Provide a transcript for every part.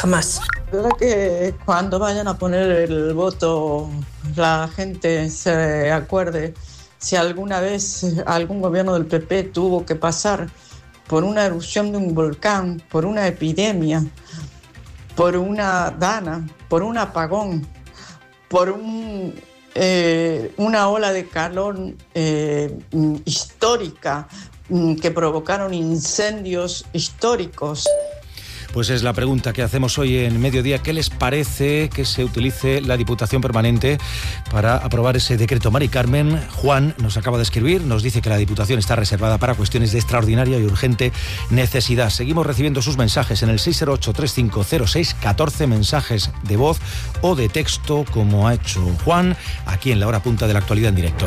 jamás. La verdad que cuando vayan a poner el voto, la gente se acuerde si alguna vez algún gobierno del PP tuvo que pasar por una erupción de un volcán, por una epidemia, por una dana, por un apagón, por una ola de calor histórica que provocaron incendios históricos. Pues es la pregunta que hacemos hoy en Mediodía. ¿Qué les parece que se utilice la Diputación Permanente para aprobar ese decreto? Mari Carmen, Juan nos acaba de escribir, nos dice que la Diputación está reservada para cuestiones de extraordinaria y urgente necesidad. Seguimos recibiendo sus mensajes en el 608-3506-14, mensajes de voz o de texto, como ha hecho Juan, aquí en la hora punta de la actualidad en directo.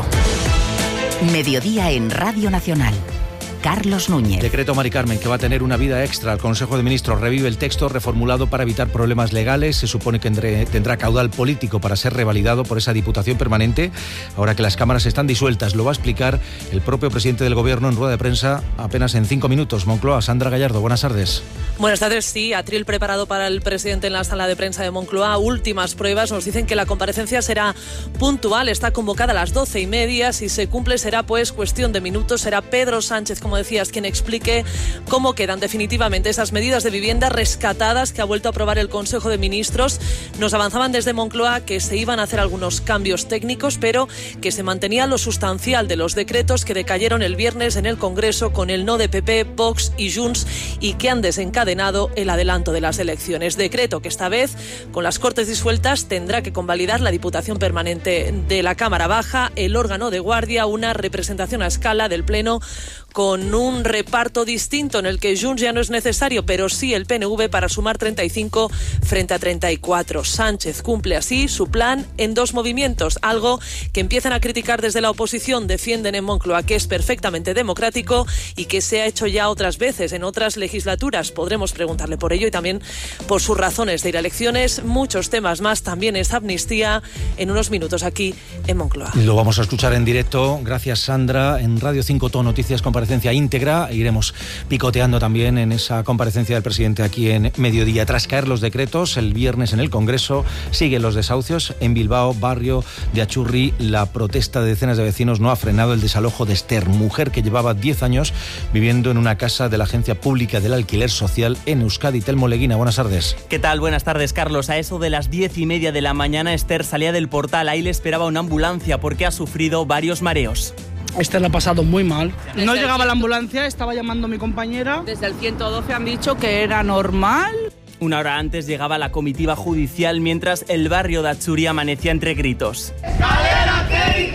Mediodía en Radio Nacional. Carlos Núñez. Decreto, Mari Carmen, que va a tener una vida extra. El Consejo de Ministros revive el texto reformulado para evitar problemas legales. Se supone que tendrá caudal político para ser revalidado por esa Diputación Permanente, ahora que las cámaras están disueltas. Lo va a explicar el propio presidente del Gobierno en rueda de prensa apenas en 5 minutos. Moncloa, Sandra Gallardo, buenas tardes. Buenas tardes, sí, atril preparado para el presidente en la sala de prensa de Moncloa. Últimas pruebas, nos dicen que la comparecencia será puntual, está convocada a las 12:30. Si se cumple será pues cuestión de minutos. Será Pedro Sánchez, como decías, quien explique cómo quedan definitivamente esas medidas de vivienda rescatadas que ha vuelto a aprobar el Consejo de Ministros. Nos avanzaban desde Moncloa que se iban a hacer algunos cambios técnicos, pero que se mantenía lo sustancial de los decretos que decayeron el viernes en el Congreso con el no de PP, Vox y Junts y que han desencadenado el adelanto de las elecciones. Decreto que esta vez, con las Cortes disueltas, tendrá que convalidar la Diputación Permanente de la Cámara Baja, el órgano de guardia, una representación a escala del Pleno con un reparto distinto en el que Junts ya no es necesario, pero sí el PNV para sumar 35 frente a 34. Sánchez cumple así su plan en 2 movimientos, algo que empiezan a criticar desde la oposición. Defienden en Moncloa que es perfectamente democrático y que se ha hecho ya otras veces en otras legislaturas. Podremos preguntarle por ello y también por sus razones de ir a elecciones. Muchos temas más, también esa amnistía, en unos minutos aquí en Moncloa. Lo vamos a escuchar en directo. Gracias, Sandra. En Radio 5 Todo Noticias, comparecencia íntegra. Iremos picoteando también en esa comparecencia del presidente aquí en Mediodía. Tras caer los decretos el viernes en el Congreso, siguen los desahucios. En Bilbao, barrio de Achurri, la protesta de decenas de vecinos no ha frenado el desalojo de Esther, mujer que llevaba 10 años viviendo en una casa de la Agencia Pública del Alquiler Social en Euskadi. Telmo Leguina, buenas tardes. ¿Qué tal? Buenas tardes, Carlos. A eso de las 10:30 de la mañana, Esther salía del portal. Ahí le esperaba una ambulancia porque ha sufrido varios mareos. Esther lo ha pasado muy mal. No llegaba la ambulancia, estaba llamando a mi compañera. Desde el 112 han dicho que era normal. Una hora antes llegaba la comitiva judicial mientras el barrio de Achuri amanecía entre gritos. ¡Escalera, qué!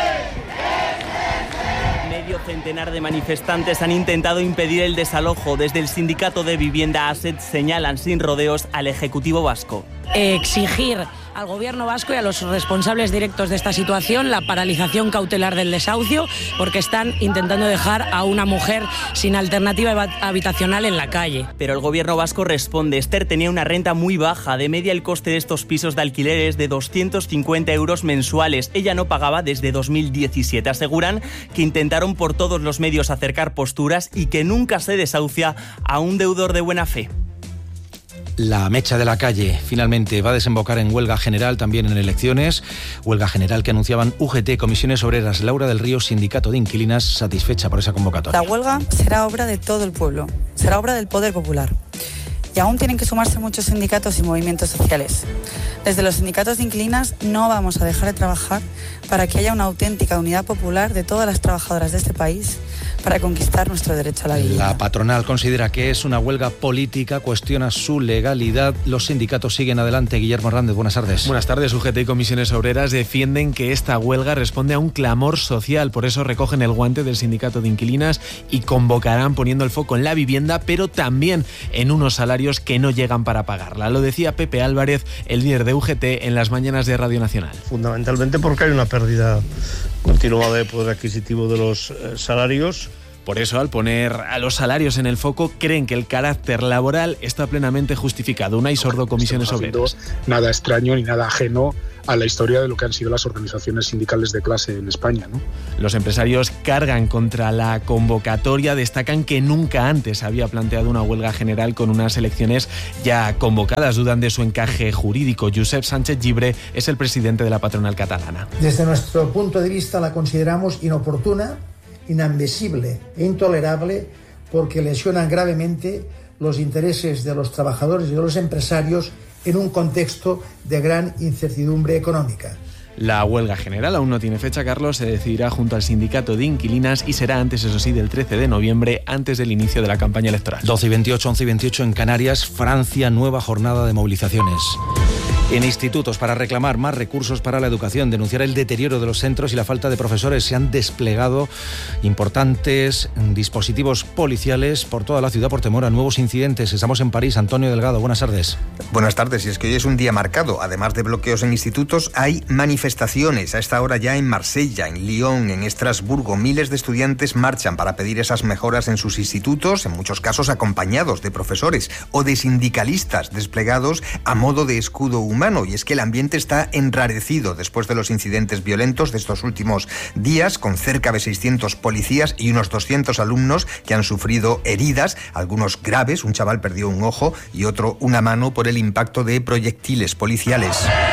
Medio centenar de manifestantes han intentado impedir el desalojo. Desde el sindicato de vivienda ASET señalan sin rodeos al Ejecutivo vasco. Exigir al Gobierno vasco y a los responsables directos de esta situación la paralización cautelar del desahucio, porque están intentando dejar a una mujer sin alternativa habitacional en la calle. Pero el Gobierno vasco responde. Esther tenía una renta muy baja. De media, el coste de estos pisos de alquiler es de 250 euros mensuales. Ella no pagaba desde 2017. Aseguran que intentaron por todos los medios acercar posturas y que nunca se desahucia a un deudor de buena fe. La mecha de la calle finalmente va a desembocar en huelga general, también en elecciones. Huelga general que anunciaban UGT, Comisiones Obreras. Laura del Río, Sindicato de Inquilinas, satisfecha por esa convocatoria. La huelga será obra de todo el pueblo, será obra del poder popular. Y aún tienen que sumarse muchos sindicatos y movimientos sociales. Desde los sindicatos de inquilinas no vamos a dejar de trabajar para que haya una auténtica unidad popular de todas las trabajadoras de este país para conquistar nuestro derecho a la vivienda. La patronal considera que es una huelga política, cuestiona su legalidad. Los sindicatos siguen adelante. Guillermo Hernández, buenas tardes. Buenas tardes. UGT y Comisiones Obreras defienden que esta huelga responde a un clamor social. Por eso recogen el guante del sindicato de inquilinas y convocarán poniendo el foco en la vivienda, pero también en unos salarios que no llegan para pagarla. Lo decía Pepe Álvarez, el líder de UGT, en las mañanas de Radio Nacional. Fundamentalmente porque hay una pérdida continuada de poder adquisitivo de los salarios. Por eso, al poner a los salarios en el foco, creen que el carácter laboral está plenamente justificado. Unai Sordo, Comisiones Obreras. Nada extraño ni nada ajeno a la historia de lo que han sido las organizaciones sindicales de clase en España, ¿no? Los empresarios cargan contra la convocatoria, destacan que nunca antes había planteado una huelga general con unas elecciones ya convocadas, dudan de su encaje jurídico. Josep Sánchez Llibre es el presidente de la patronal catalana. Desde nuestro punto de vista la consideramos inoportuna, inadmisible e intolerable porque lesionan gravemente los intereses de los trabajadores y de los empresarios en un contexto de gran incertidumbre económica. La huelga general aún no tiene fecha, Carlos, se decidirá junto al sindicato de inquilinas y será antes, eso sí, del 13 de noviembre, antes del inicio de la campaña electoral. 12 y 28, 11 y 28 en Canarias, Francia, nueva jornada de movilizaciones. En institutos, para reclamar más recursos para la educación, denunciar el deterioro de los centros y la falta de profesores, se han desplegado importantes dispositivos policiales por toda la ciudad por temor a nuevos incidentes. Estamos en París. Antonio Delgado, buenas tardes. Buenas tardes, y es que hoy es un día marcado. Además de bloqueos en institutos, hay manifestaciones. A esta hora ya en Marsella, en Lyon, en Estrasburgo, miles de estudiantes marchan para pedir esas mejoras en sus institutos, en muchos casos acompañados de profesores o de sindicalistas desplegados a modo de escudo humano. Y es que el ambiente está enrarecido después de los incidentes violentos de estos últimos días, con cerca de 600 policías y unos 200 alumnos que han sufrido heridas, algunos graves. Un chaval perdió un ojo y otro una mano por el impacto de proyectiles policiales.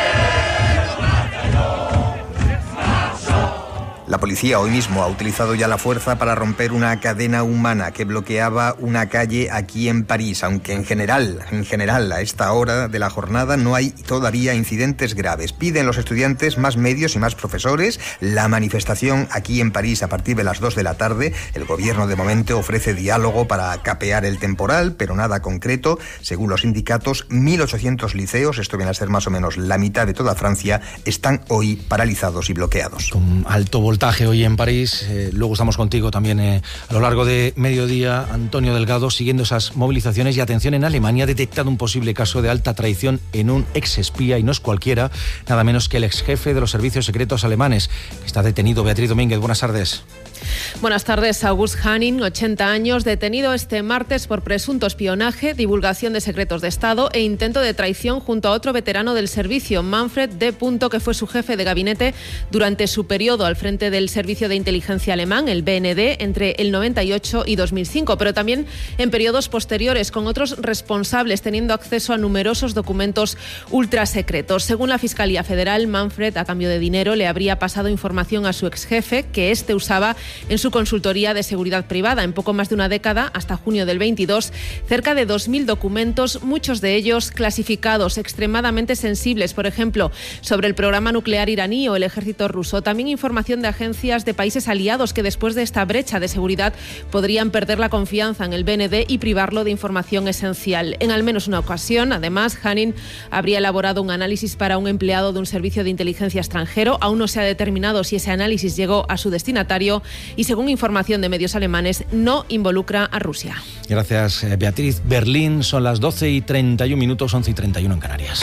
La policía hoy mismo ha utilizado ya la fuerza para romper una cadena humana que bloqueaba una calle aquí en París, aunque en general, a esta hora de la jornada no hay todavía incidentes graves. Piden los estudiantes más medios y más profesores. La manifestación aquí en París a partir de las 2 de la tarde. El gobierno de momento ofrece diálogo para capear el temporal, pero nada concreto. Según los sindicatos, 1.800 liceos, esto viene a ser más o menos la mitad de toda Francia, están hoy paralizados y bloqueados. Con alto voltaje hoy en París. Luego estamos contigo también a lo largo de mediodía, Antonio Delgado, siguiendo esas movilizaciones. Y atención, en Alemania ha detectado un posible caso de alta traición en un exespía, y no es cualquiera, nada menos que el exjefe de los servicios secretos alemanes, que está detenido. Beatriz Domínguez, buenas tardes. Buenas tardes. August Hanning, 80 años, detenido este martes por presunto espionaje, divulgación de secretos de Estado e intento de traición junto a otro veterano del servicio, Manfred D. que fue su jefe de gabinete durante su periodo al frente del Servicio de Inteligencia alemán, el BND, entre el 98 y 2005, pero también en periodos posteriores, con otros responsables teniendo acceso a numerosos documentos ultrasecretos. Según la Fiscalía Federal, Manfred, a cambio de dinero, le habría pasado información a su exjefe que éste usaba en su consultoría de seguridad privada. En poco más de una década, hasta junio del 22, cerca de 2.000 documentos, muchos de ellos clasificados, extremadamente sensibles, por ejemplo, sobre el programa nuclear iraní o el ejército ruso. También información de agencias de países aliados que después de esta brecha de seguridad podrían perder la confianza en el BND y privarlo de información esencial. En al menos una ocasión, además, Hanning habría elaborado un análisis para un empleado de un servicio de inteligencia extranjero. Aún no se ha determinado si ese análisis llegó a su destinatario y, según información de medios alemanes, no involucra a Rusia. Gracias, Beatriz. Berlín, son las 12 y 31 minutos, 11 y 31 en Canarias.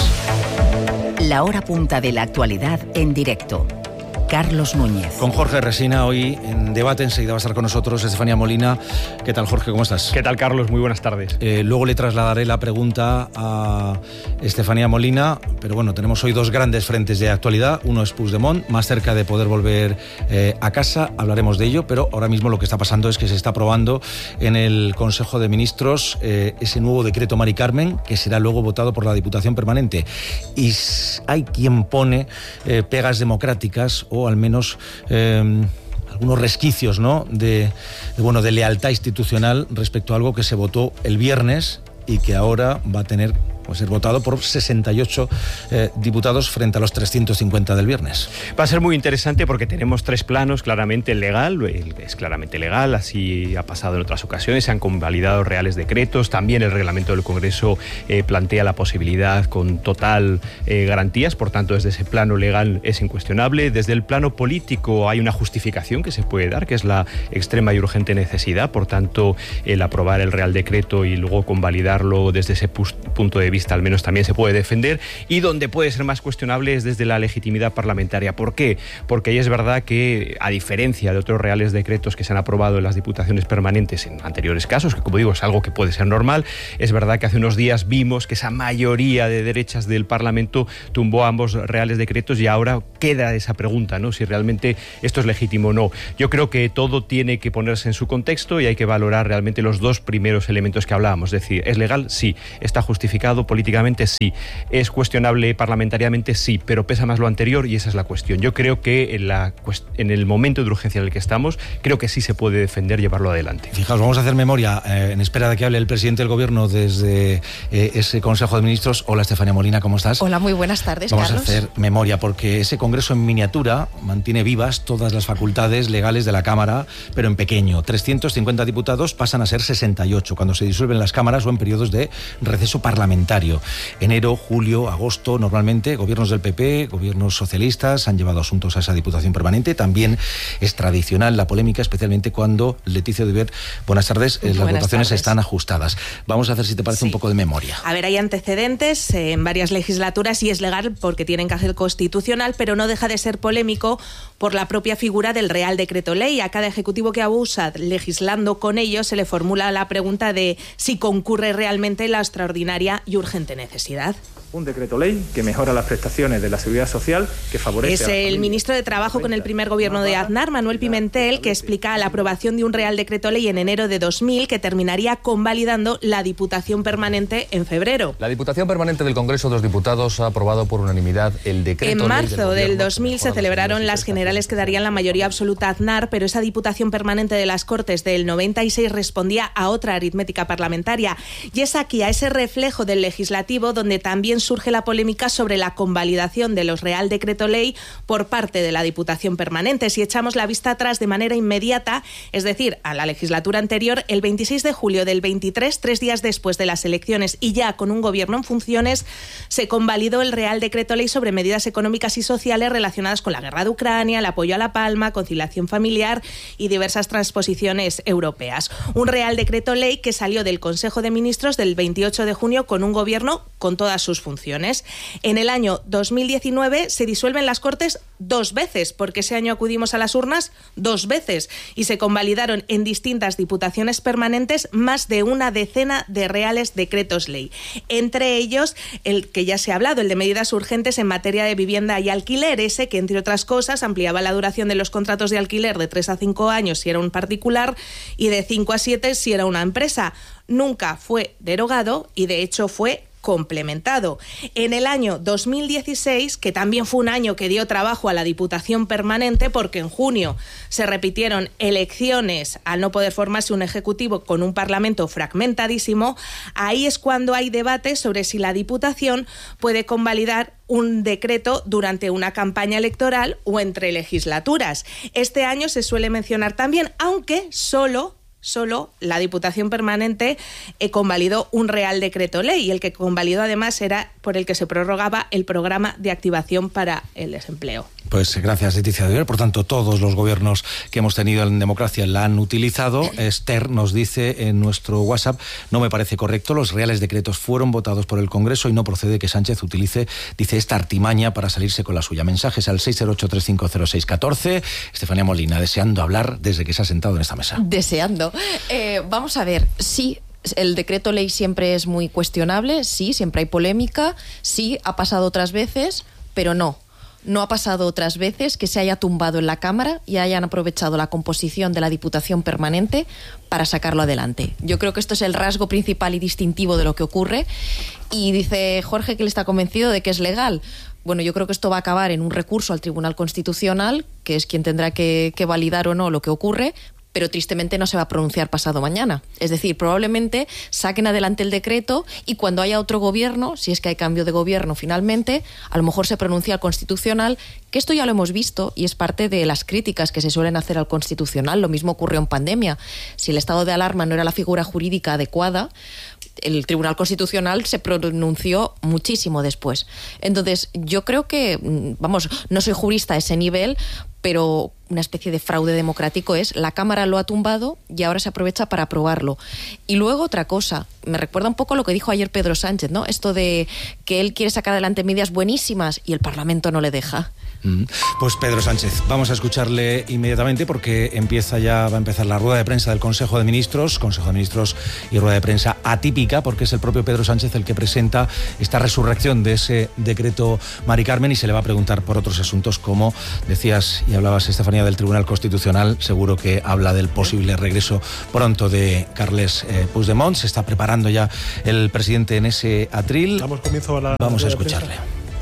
La hora punta de la actualidad en directo. Carlos Núñez. Con Jorge Resina hoy en debate, enseguida va a estar con nosotros Estefanía Molina. ¿Qué tal, Jorge? ¿Cómo estás? ¿Qué tal, Carlos? Muy buenas tardes. Luego le trasladaré la pregunta a Estefanía Molina, pero bueno, tenemos hoy dos grandes frentes de actualidad. Uno es Puigdemont, más cerca de poder volver a casa, hablaremos de ello, pero ahora mismo lo que está pasando es que se está aprobando en el Consejo de Ministros ese nuevo decreto Mari Carmen, que será luego votado por la Diputación Permanente. Y hay quien pone pegas democráticas o al menos algunos resquicios, ¿no?, de lealtad institucional respecto a algo que se votó el viernes y que ahora va a tener ser votado por 68 diputados frente a los 350 del viernes. Va a ser muy interesante porque tenemos tres planos. Claramente el legal, es claramente legal, así ha pasado en otras ocasiones, se han convalidado reales decretos, también el reglamento del Congreso plantea la posibilidad con total garantías, por tanto desde ese plano legal es incuestionable. Desde el plano político hay una justificación que se puede dar, que es la extrema y urgente necesidad, por tanto el aprobar el Real Decreto y luego convalidarlo desde ese punto de vista socialista al menos también se puede defender, y donde puede ser más cuestionable es desde la legitimidad parlamentaria. ¿Por qué? Porque ahí es verdad que, a diferencia de otros reales decretos que se han aprobado en las diputaciones permanentes en anteriores casos, que como digo es algo que puede ser normal, es verdad que hace unos días vimos que esa mayoría de derechas del Parlamento tumbó ambos reales decretos, y ahora queda esa pregunta, ¿no?, si realmente esto es legítimo o no. Yo creo que todo tiene que ponerse en su contexto y hay que valorar realmente los dos primeros elementos que hablábamos. Es decir, ¿es legal? Sí. ¿Está justificado políticamente? Sí. ¿Es cuestionable parlamentariamente? Sí. Pero pesa más lo anterior y esa es la cuestión. Yo creo que en el momento de urgencia en el que estamos, creo que sí se puede defender, llevarlo adelante. Fijaos, vamos a hacer memoria en espera de que hable el presidente del Gobierno desde ese Consejo de Ministros. Hola, Estefanía Molina, ¿cómo estás? Hola, muy buenas tardes, Carlos. Carlos. Vamos a hacer memoria porque ese Congreso en miniatura mantiene vivas todas las facultades legales de la Cámara, pero en pequeño. 350 diputados pasan a ser 68 cuando se disuelven las cámaras o en periodos de receso parlamentario. Enero, julio, agosto, normalmente gobiernos del PP, gobiernos socialistas han llevado asuntos a esa Diputación Permanente. También es tradicional la polémica, especialmente cuando, Leticia Duvier, buenas tardes, las votaciones están ajustadas. Vamos a hacer, si te parece, un poco de memoria. A ver, hay antecedentes en varias legislaturas y es legal porque tienen que hacer constitucional, pero no deja de ser polémico por la propia figura del Real Decreto Ley. A cada ejecutivo que abusa legislando con ello se le formula la pregunta de si concurre realmente la extraordinaria y urgente necesidad. Un decreto ley que mejora las prestaciones de la seguridad social, que favorece... Es el ministro de Trabajo con el primer gobierno de Aznar, Manuel Pimentel, que explica la aprobación de un Real Decreto Ley en enero de 2000 que terminaría convalidando la Diputación Permanente en febrero. La Diputación Permanente del Congreso de los Diputados ha aprobado por unanimidad el decreto ley. En marzo del 2000 se celebraron las generales que darían la mayoría absoluta a Aznar, pero esa Diputación Permanente de las Cortes del 96 respondía a otra aritmética parlamentaria. Y es aquí, a ese reflejo del legislativo, donde también surge la polémica sobre la convalidación de los Real Decreto Ley por parte de la Diputación Permanente. Si echamos la vista atrás de manera inmediata, es decir, a la legislatura anterior, el 26 de julio del 23, 3 días después de las elecciones y ya con un gobierno en funciones, se convalidó el Real Decreto Ley sobre medidas económicas y sociales relacionadas con la guerra de Ucrania, el apoyo a La Palma, conciliación familiar y diversas transposiciones europeas. Un Real Decreto Ley que salió del Consejo de Ministros del 28 de junio con un gobierno con todas sus funciones. En el año 2019 se disuelven las Cortes 2 veces, porque ese año acudimos a las urnas 2 veces y se convalidaron en distintas diputaciones permanentes más de una decena de reales decretos ley. Entre ellos, el que ya se ha hablado, el de medidas urgentes en materia de vivienda y alquiler, ese que, entre otras cosas, ampliaba la duración de los contratos de alquiler de 3 a 5 años si era un particular y de 5 a 7 si era una empresa. Nunca fue derogado y, de hecho, fue complementado. En el año 2016, que también fue un año que dio trabajo a la Diputación Permanente, porque en junio se repitieron elecciones al no poder formarse un ejecutivo con un parlamento fragmentadísimo, ahí es cuando hay debate sobre si la Diputación puede convalidar un decreto durante una campaña electoral o entre legislaturas. Este año se suele mencionar también, aunque solo la Diputación Permanente convalidó un Real Decreto Ley, y el que convalidó además era por el que se prorrogaba el programa de activación para el desempleo. Pues gracias, Leticia Duvier. Por tanto, todos los gobiernos que hemos tenido en democracia la han utilizado. Esther nos dice en nuestro WhatsApp: no me parece correcto, los reales decretos fueron votados por el Congreso y no procede que Sánchez utilice, dice, esta artimaña para salirse con la suya. Mensajes al 608-350614. Estefanía Molina, deseando hablar desde que se ha sentado en esta mesa. Deseando. Vamos a ver, sí. El decreto ley siempre es muy cuestionable, sí, siempre hay polémica, sí, ha pasado otras veces, pero no ha pasado otras veces que se haya tumbado en la Cámara y hayan aprovechado la composición de la Diputación Permanente para sacarlo adelante. Yo creo que esto es el rasgo principal y distintivo de lo que ocurre. Y dice Jorge que él está convencido de que es legal. Bueno, yo creo que esto va a acabar en un recurso al Tribunal Constitucional, que es quien tendrá que validar o no lo que ocurre, pero tristemente no se va a pronunciar pasado mañana. Es decir, probablemente saquen adelante el decreto y cuando haya otro gobierno, si es que hay cambio de gobierno finalmente, a lo mejor se pronuncia al Constitucional, que esto ya lo hemos visto y es parte de las críticas que se suelen hacer al Constitucional. Lo mismo ocurrió en pandemia. Si el estado de alarma no era la figura jurídica adecuada, el Tribunal Constitucional se pronunció muchísimo después. Entonces, yo creo que, vamos, no soy jurista a ese nivel, pero una especie de fraude democrático es la Cámara lo ha tumbado y ahora se aprovecha para aprobarlo. Y luego otra cosa, me recuerda un poco lo que dijo ayer Pedro Sánchez, ¿no? Esto de que él quiere sacar adelante medidas buenísimas y el Parlamento no le deja. Pues Pedro Sánchez, vamos a escucharle inmediatamente porque va a empezar la rueda de prensa del Consejo de Ministros y rueda de prensa atípica porque es el propio Pedro Sánchez el que presenta esta resurrección de ese decreto Mari Carmen y se le va a preguntar por otros asuntos como decías y hablabas, Estefanía, del Tribunal Constitucional. Seguro que habla del posible regreso pronto de Carles Puigdemont. Se está preparando ya el presidente en ese atril. Vamos a escucharle.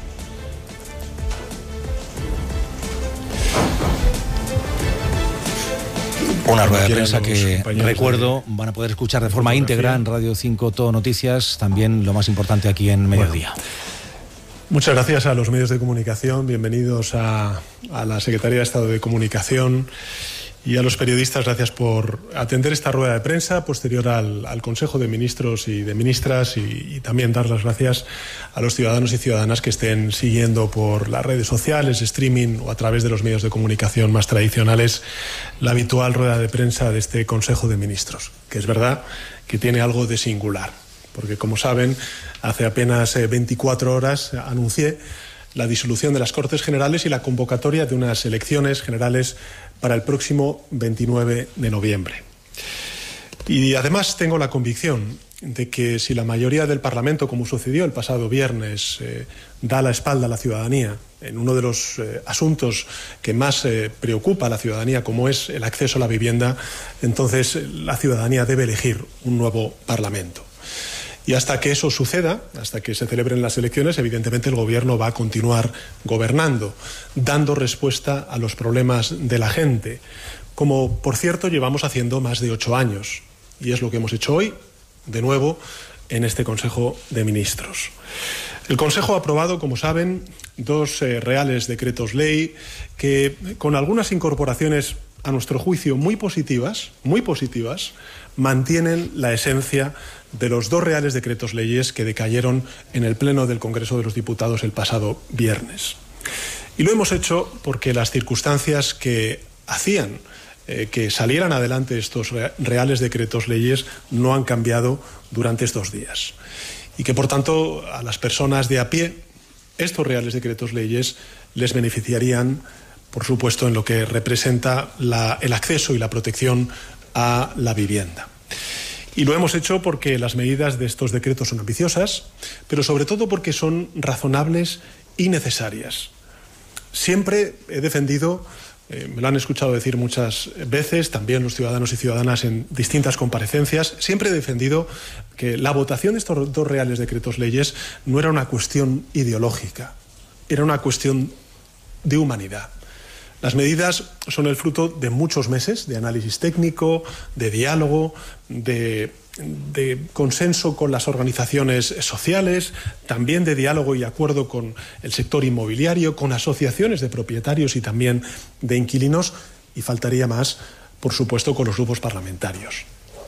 Una rueda de prensa que, recuerdo, van a poder escuchar de forma íntegra en Radio 5 Todo Noticias, también lo más importante aquí en Mediodía. Muchas gracias a los medios de comunicación, bienvenidos a la Secretaría de Estado de Comunicación y a los periodistas, gracias por atender esta rueda de prensa posterior al Consejo de Ministros y de Ministras y también dar las gracias a los ciudadanos y ciudadanas que estén siguiendo por las redes sociales, streaming o a través de los medios de comunicación más tradicionales la habitual rueda de prensa de este Consejo de Ministros, que es verdad que tiene algo de singular, porque como saben, hace apenas 24 horas anuncié la disolución de las Cortes Generales y la convocatoria de unas elecciones generales para el próximo 29 de noviembre. Y además tengo la convicción de que si la mayoría del Parlamento, como sucedió el pasado viernes, da la espalda a la ciudadanía en uno de los asuntos que más preocupa a la ciudadanía, como es el acceso a la vivienda, entonces la ciudadanía debe elegir un nuevo Parlamento. Y hasta que eso suceda, hasta que se celebren las elecciones, evidentemente el Gobierno va a continuar gobernando, dando respuesta a los problemas de la gente, como por cierto llevamos haciendo más de 8 años. Y es lo que hemos hecho hoy, de nuevo, en este Consejo de Ministros. El Consejo ha aprobado, como saben, 2 reales decretos ley que, con algunas incorporaciones a nuestro juicio muy positivas, mantienen la esencia de los 2 reales decretos leyes que decayeron en el Pleno del Congreso de los Diputados el pasado viernes. Y lo hemos hecho porque las circunstancias que hacían que salieran adelante estos reales decretos leyes no han cambiado durante estos días. Y que, por tanto, a las personas de a pie, estos reales decretos leyes les beneficiarían, por supuesto, en lo que representa el acceso y la protección a la vivienda. Y lo hemos hecho porque las medidas de estos decretos son ambiciosas, pero sobre todo porque son razonables y necesarias. Siempre he defendido, me lo han escuchado decir muchas veces, también los ciudadanos y ciudadanas en distintas comparecencias, siempre he defendido que la votación de estos 2 reales decretos leyes no era una cuestión ideológica, era una cuestión de humanidad. Las medidas son el fruto de muchos meses de análisis técnico, de diálogo, de consenso con las organizaciones sociales, también de diálogo y acuerdo con el sector inmobiliario, con asociaciones de propietarios y también de inquilinos, y faltaría más, por supuesto, con los grupos parlamentarios.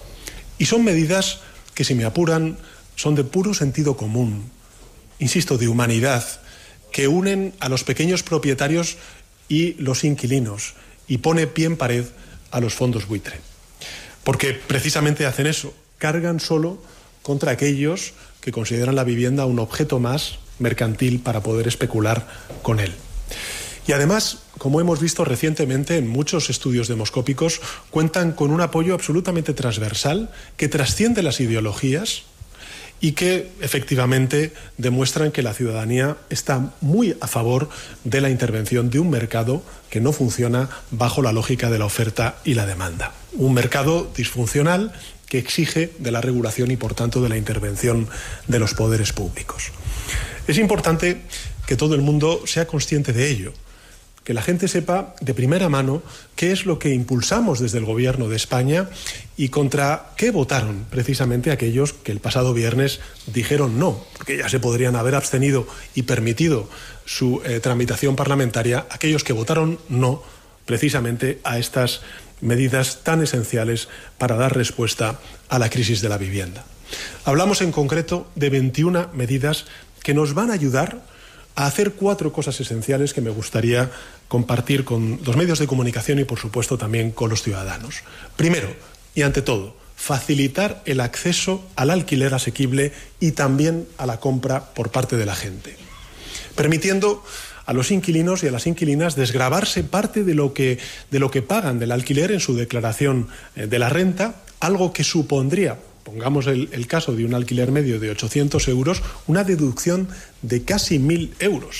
Y son medidas que, si me apuran, son de puro sentido común, insisto, de humanidad, que unen a los pequeños propietarios y los inquilinos, y pone pie en pared a los fondos buitre. Porque precisamente hacen eso, cargan solo contra aquellos que consideran la vivienda un objeto más mercantil para poder especular con él. Y además, como hemos visto recientemente en muchos estudios demoscópicos, cuentan con un apoyo absolutamente transversal que trasciende las ideologías y que efectivamente demuestran que la ciudadanía está muy a favor de la intervención de un mercado que no funciona bajo la lógica de la oferta y la demanda. Un mercado disfuncional que exige de la regulación y, por tanto, de la intervención de los poderes públicos. Es importante que todo el mundo sea consciente de ello, que la gente sepa de primera mano qué es lo que impulsamos desde el Gobierno de España y contra qué votaron precisamente aquellos que el pasado viernes dijeron no, porque ya se podrían haber abstenido y permitido su tramitación parlamentaria, aquellos que votaron no precisamente a estas medidas tan esenciales para dar respuesta a la crisis de la vivienda. Hablamos en concreto de 21 medidas que nos van a ayudar a hacer 4 cosas esenciales que me gustaría compartir con los medios de comunicación y, por supuesto, también con los ciudadanos. Primero, y ante todo, facilitar el acceso al alquiler asequible y también a la compra por parte de la gente, permitiendo a los inquilinos y a las inquilinas desgravarse parte de lo que pagan del alquiler en su declaración de la renta, algo que supondría, pongamos el caso de un alquiler medio de 800 euros, una deducción de casi 1.000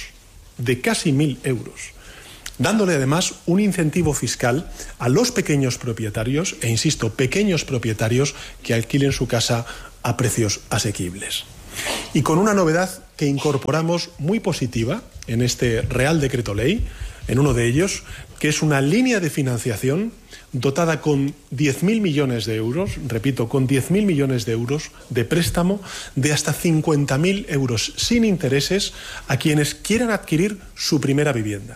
euros, dándole además un incentivo fiscal a los pequeños propietarios, e insisto, pequeños propietarios que alquilen su casa a precios asequibles. Y con una novedad que incorporamos muy positiva en este Real Decreto Ley, en uno de ellos, que es una línea de financiación dotada con 10.000 millones de euros, repito, con 10.000 millones de euros de préstamo de hasta 50.000 euros sin intereses a quienes quieran adquirir su primera vivienda.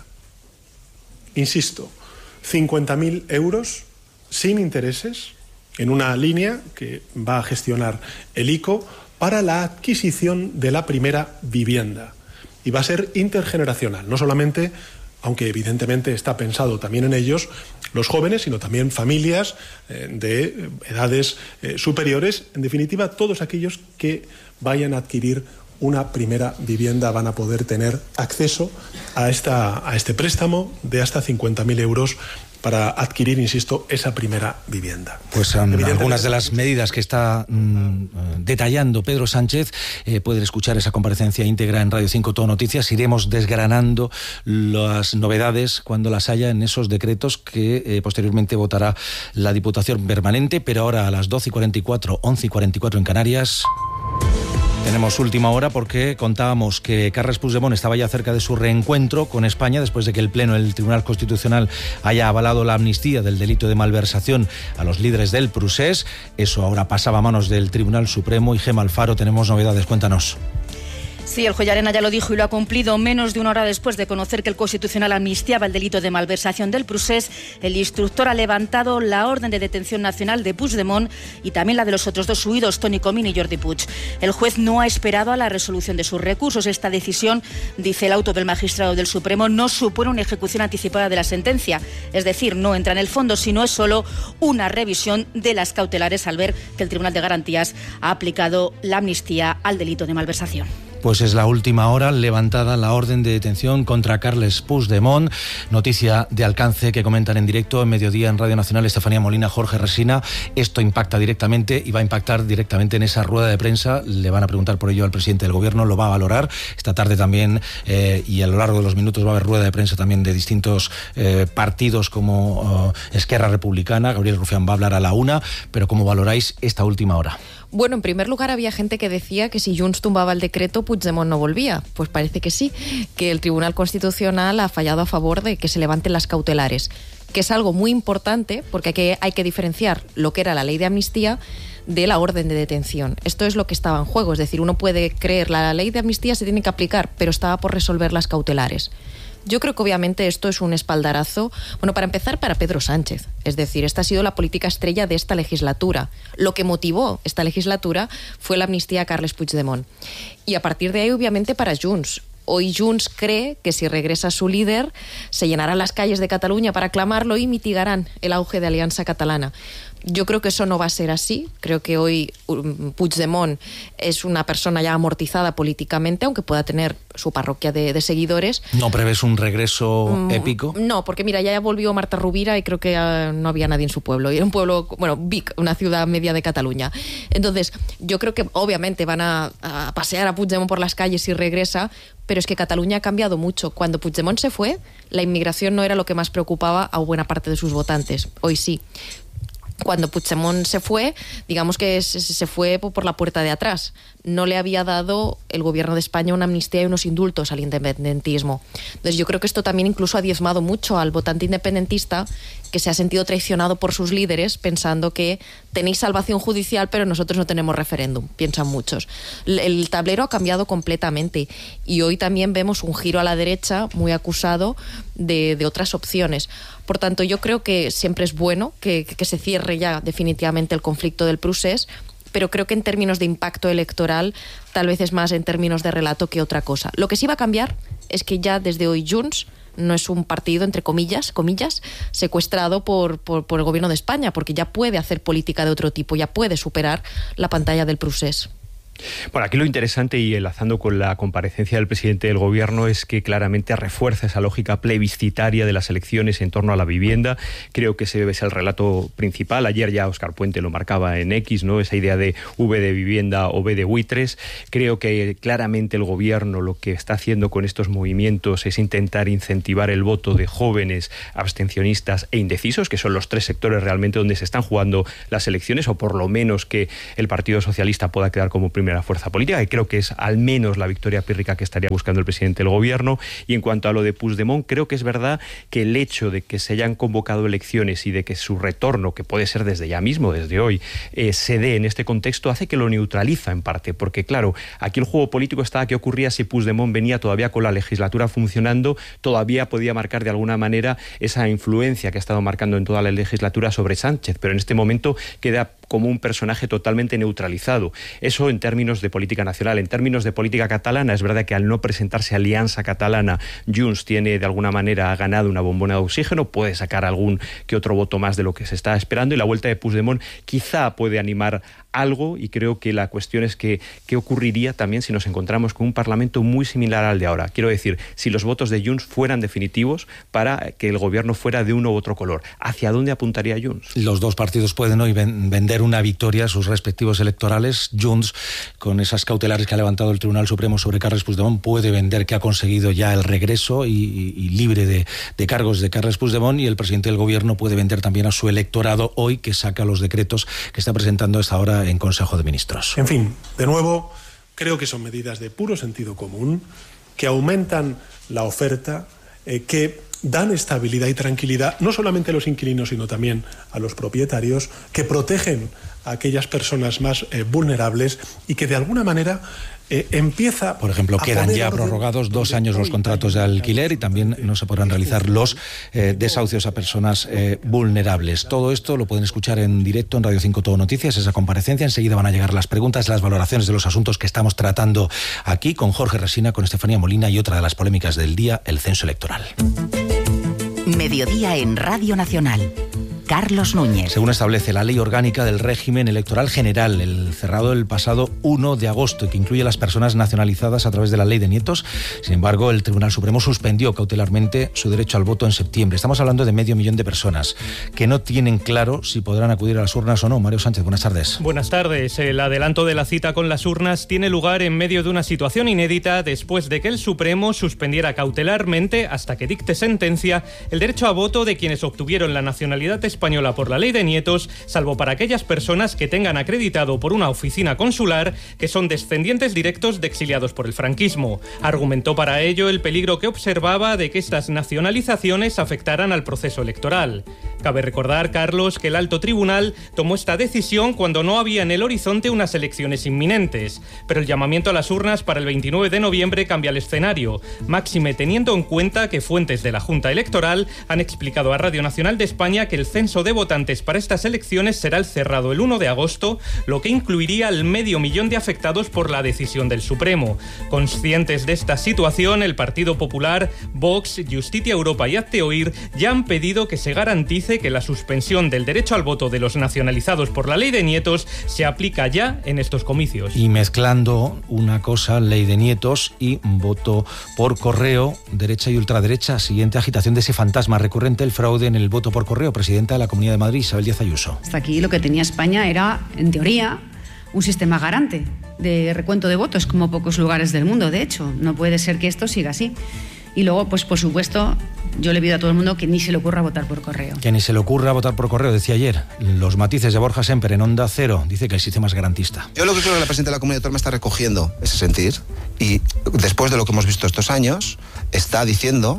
Insisto, 50.000 euros sin intereses en una línea que va a gestionar el ICO para la adquisición de la primera vivienda. Y va a ser intergeneracional, no solamente, aunque evidentemente está pensado también en ellos, los jóvenes, sino también familias de edades superiores. En definitiva, todos aquellos que vayan a adquirir una primera vivienda van a poder tener acceso a este préstamo de hasta 50.000 euros para adquirir, insisto, esa primera vivienda. Pues son algunas de las medidas que está detallando Pedro Sánchez. Pueden escuchar esa comparecencia íntegra en Radio 5 Todo Noticias. Iremos desgranando las novedades cuando las haya en esos decretos que posteriormente votará la Diputación Permanente. Pero ahora a las 12:44, 11:44 en Canarias... Tenemos última hora porque contábamos que Carles Puigdemont estaba ya cerca de su reencuentro con España después de que el Pleno del Tribunal Constitucional haya avalado la amnistía del delito de malversación a los líderes del Procés. Eso ahora pasaba a manos del Tribunal Supremo. Y Gemma Alfaro, tenemos novedades, cuéntanos. Sí, el juez Llarena ya lo dijo y lo ha cumplido. Menos de una hora después de conocer que el Constitucional amnistiaba el delito de malversación del Procés, el instructor ha levantado la orden de detención nacional de Puigdemont y también la de los otros 2 huidos, Toni Comín y Jordi Puig. El juez no ha esperado a la resolución de sus recursos. Esta decisión, dice el auto del magistrado del Supremo, no supone una ejecución anticipada de la sentencia. Es decir, no entra en el fondo, sino es solo una revisión de las cautelares al ver que el Tribunal de Garantías ha aplicado la amnistía al delito de malversación. Pues es la última hora, levantada la orden de detención contra Carles Puigdemont. Noticia de alcance que comentan en directo en Mediodía en Radio Nacional Estefanía Molina, Jorge Resina. Esto impacta directamente y va a impactar directamente en esa rueda de prensa. Le van a preguntar por ello al presidente del Gobierno, lo va a valorar. Esta tarde también y a lo largo de los minutos va a haber rueda de prensa también de distintos partidos como Esquerra Republicana. Gabriel Rufián va a hablar a la 1, pero ¿cómo valoráis esta última hora? Bueno, en primer lugar había gente que decía que si Junts tumbaba el decreto, Puigdemont no volvía. Pues parece que sí, que el Tribunal Constitucional ha fallado a favor de que se levanten las cautelares, que es algo muy importante porque hay que diferenciar lo que era la ley de amnistía de la orden de detención. Esto es lo que estaba en juego, es decir, uno puede creer la ley de amnistía se tiene que aplicar, pero estaba por resolver las cautelares. Yo creo que obviamente esto es un espaldarazo, bueno, para empezar, para Pedro Sánchez. Es decir, esta ha sido la política estrella de esta legislatura. Lo que motivó esta legislatura fue la amnistía a Carles Puigdemont. Y a partir de ahí, obviamente, para Junts. Hoy Junts cree que si regresa su líder, se llenarán las calles de Cataluña para aclamarlo y mitigarán el auge de Alianza Catalana. Yo creo que eso no va a ser así. Creo que hoy Puigdemont es una persona ya amortizada políticamente, aunque pueda tener su parroquia de seguidores. ¿No prevés un regreso épico? No, porque mira, ya volvió Marta Rovira y creo que no había nadie en su pueblo. Y era un pueblo, bueno, Vic, una ciudad media de Cataluña. Entonces, yo creo que obviamente van a pasear a Puigdemont por las calles si regresa, pero es que Cataluña ha cambiado mucho. Cuando Puigdemont se fue, la inmigración no era lo que más preocupaba a buena parte de sus votantes. Hoy sí. Cuando Puigdemont se fue, digamos que se fue por la puerta de atrás. No le había dado el gobierno de España una amnistía y unos indultos al independentismo. Entonces yo creo que esto también incluso ha diezmado mucho al votante independentista, que se ha sentido traicionado por sus líderes pensando que tenéis salvación judicial pero nosotros no tenemos referéndum, piensan muchos. El tablero ha cambiado completamente y hoy también vemos un giro a la derecha muy acusado de otras opciones. Por tanto, yo creo que siempre es bueno que se cierre ya definitivamente el conflicto del Procés, pero creo que en términos de impacto electoral tal vez es más en términos de relato que otra cosa. Lo que sí va a cambiar es que ya desde hoy Junts no es un partido, entre comillas, secuestrado por el gobierno de España, porque ya puede hacer política de otro tipo, ya puede superar la pantalla del procés. Bueno, aquí lo interesante, y enlazando con la comparecencia del presidente del Gobierno, es que claramente refuerza esa lógica plebiscitaria de las elecciones en torno a la vivienda. Creo que ese debe ser el relato principal. Ayer ya Óscar Puente lo marcaba en X, ¿no? Esa idea de V de vivienda o B de buitres. Creo que claramente el Gobierno lo que está haciendo con estos movimientos es intentar incentivar el voto de jóvenes, abstencionistas e indecisos, que son los tres sectores realmente donde se están jugando las elecciones, o por lo menos que el Partido Socialista pueda quedar como primera fuerza política, que creo que es al menos la victoria pírrica que estaría buscando el presidente del Gobierno. Y en cuanto a lo de Puigdemont, creo que es verdad que el hecho de que se hayan convocado elecciones y de que su retorno, que puede ser desde ya mismo, desde hoy, se dé en este contexto, hace que lo neutraliza en parte, porque claro, aquí el juego político estaba qué ocurría si Puigdemont venía todavía con la legislatura funcionando, todavía podía marcar de alguna manera esa influencia que ha estado marcando en toda la legislatura sobre Sánchez, pero en este momento queda como un personaje totalmente neutralizado. Eso en términos de política nacional. En términos de política catalana, es verdad que al no presentarse Alianza Catalana, Junts tiene de alguna manera, ha ganado una bombona de oxígeno, puede sacar algún que otro voto más de lo que se está esperando, y la vuelta de Puigdemont quizá puede animar algo, y creo que la cuestión es que qué ocurriría también si nos encontramos con un Parlamento muy similar al de ahora. Quiero decir, si los votos de Junts fueran definitivos para que el Gobierno fuera de uno u otro color, ¿hacia dónde apuntaría Junts? Los dos partidos pueden hoy vender una victoria a sus respectivos electorales. Junts, con esas cautelares que ha levantado el Tribunal Supremo sobre Carles Puigdemont, puede vender que ha conseguido ya el regreso y libre de cargos de Carles Puigdemont, y el presidente del Gobierno puede vender también a su electorado hoy, que saca los decretos que está presentando a esta hora en Consejo de Ministros. En fin, de nuevo, creo que son medidas de puro sentido común, que aumentan la oferta, que dan estabilidad y tranquilidad no solamente a los inquilinos, sino también a los propietarios, que protegen a aquellas personas más vulnerables, y que de alguna manera empieza... Por ejemplo, quedan ya prorrogados 2 años los contratos de alquiler, y también no se podrán realizar los desahucios a personas vulnerables. Todo esto lo pueden escuchar en directo en Radio 5 Todo Noticias, esa comparecencia. Enseguida van a llegar las preguntas, las valoraciones de los asuntos que estamos tratando aquí, con Jorge Resina, con Estefanía Molina, y otra de las polémicas del día, el censo electoral. Mediodía en Radio Nacional. Carlos Núñez. Según establece la Ley Orgánica del Régimen Electoral General, el cerrado el pasado 1 de agosto, que incluye a las personas nacionalizadas a través de la Ley de Nietos. Sin embargo, el Tribunal Supremo suspendió cautelarmente su derecho al voto en septiembre. Estamos hablando de 500.000 de personas que no tienen claro si podrán acudir a las urnas o no. Mario Sánchez, buenas tardes. Buenas tardes. El adelanto de la cita con las urnas tiene lugar en medio de una situación inédita después de que el Supremo suspendiera cautelarmente, hasta que dicte sentencia, el derecho a voto de quienes obtuvieron la nacionalidad española por la Ley de Nietos, salvo para aquellas personas que tengan acreditado por una oficina consular que son descendientes directos de exiliados por el franquismo. Argumentó para ello el peligro que observaba de que estas nacionalizaciones afectaran al proceso electoral. Cabe recordar, Carlos, que el alto tribunal tomó esta decisión cuando no había en el horizonte unas elecciones inminentes, pero el llamamiento a las urnas para el 29 de noviembre cambia el escenario, máxime teniendo en cuenta que fuentes de la Junta Electoral han explicado a Radio Nacional de España que el censo de votantes para estas elecciones será el cerrado el 1 de agosto, lo que incluiría al 500.000 de afectados por la decisión del Supremo. Conscientes de esta situación, el Partido Popular, Vox, Justicia Europa y Hazte Oír ya han pedido que se garantice que la suspensión del derecho al voto de los nacionalizados por la Ley de Nietos se aplica ya en estos comicios. Y mezclando una cosa, Ley de Nietos y voto por correo, derecha y ultraderecha, siguiente agitación de ese fantasma recurrente, el fraude en el voto por correo. Presidenta de la Comunidad de Madrid, Isabel Díaz Ayuso. Hasta aquí lo que tenía España era, en teoría, un sistema garante de recuento de votos, como pocos lugares del mundo, de hecho. No puede ser que esto siga así. Y luego, pues por supuesto, yo le pido a todo el mundo que ni se le ocurra votar por correo. Que ni se le ocurra votar por correo, decía ayer. Los matices de Borja Semper en Onda Cero. Dice que el sistema es garantista. Yo lo que creo que la presidenta de la Comunidad Autónoma está recogiendo ese sentir, y después de lo que hemos visto estos años, está diciendo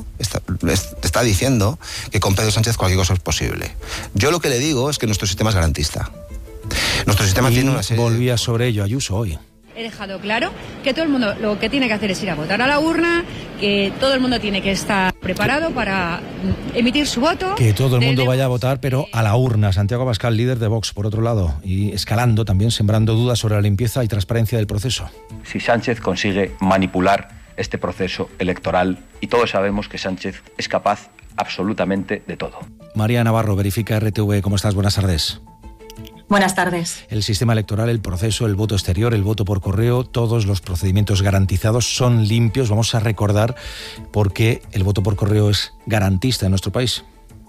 que con Pedro Sánchez cualquier cosa es posible. Yo lo que le digo es que nuestro sistema es garantista. Nuestro sistema tiene una serie... Volvía sobre ello Ayuso hoy. He dejado claro que todo el mundo lo que tiene que hacer es ir a votar a la urna, que todo el mundo tiene que estar preparado para emitir su voto. Que todo el mundo vaya a votar, pero a la urna. Santiago Abascal, líder de Vox, por otro lado, y escalando también, sembrando dudas sobre la limpieza y transparencia del proceso. Si Sánchez consigue manipular este proceso electoral, y todos sabemos que Sánchez es capaz absolutamente de todo. María Navarro, Verifica RTV. ¿Cómo estás? Buenas tardes. Buenas tardes. El sistema electoral, el proceso, el voto exterior, el voto por correo, todos los procedimientos garantizados son limpios. Vamos a recordar por qué el voto por correo es garantista en nuestro país.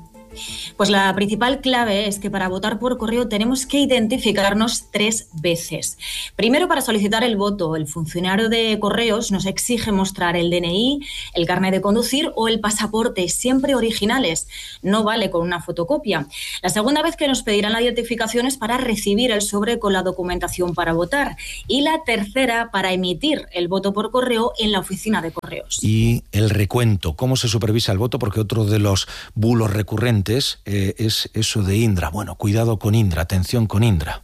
Pues la principal clave es que para votar por correo tenemos que identificarnos 3 veces. Primero, para solicitar el voto, el funcionario de correos nos exige mostrar el DNI, el carnet de conducir o el pasaporte, siempre originales. No vale con una fotocopia. La segunda vez que nos pedirán la identificación es para recibir el sobre con la documentación para votar. Y la tercera, para emitir el voto por correo en la oficina de correos. Y el recuento, ¿cómo se supervisa el voto? Porque otro de los bulos recurrentes es eso de Indra. Bueno, cuidado con Indra, atención con Indra.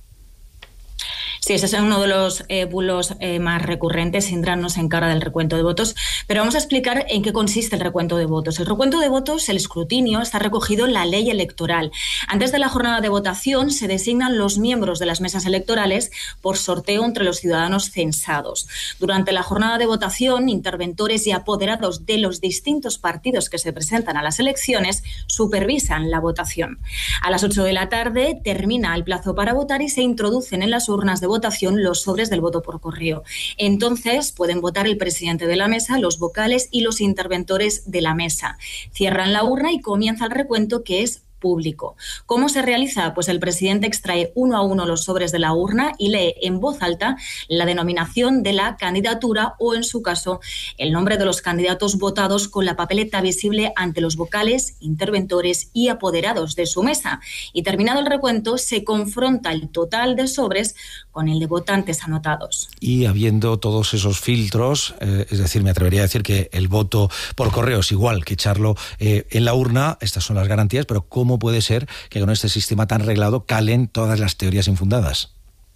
Sí, ese es uno de los bulos más recurrentes. Indra nos encarga del recuento de votos, pero vamos a explicar en qué consiste el recuento de votos. El recuento de votos, el escrutinio, está recogido en la ley electoral. Antes de la jornada de votación se designan los miembros de las mesas electorales por sorteo entre los ciudadanos censados. Durante la jornada de votación, interventores y apoderados de los distintos partidos que se presentan a las elecciones supervisan la votación. A las 8 de la tarde termina el plazo para votar y se introducen en las urnas de votación los sobres del voto por correo. Entonces pueden votar el presidente de la mesa, los vocales y los interventores de la mesa. Cierran la urna y comienza el recuento, que es público. ¿Cómo se realiza? Pues el presidente extrae uno a uno los sobres de la urna y lee en voz alta la denominación de la candidatura o, en su caso, el nombre de los candidatos votados con la papeleta visible ante los vocales, interventores y apoderados de su mesa. Y terminado el recuento, se confronta el total de sobres con el de votantes anotados. Y habiendo todos esos filtros, es decir, me atrevería a decir que el voto por correo es igual que echarlo en la urna, estas son las garantías, pero ¿cómo puede ser que con este sistema tan reglado calen todas las teorías infundadas?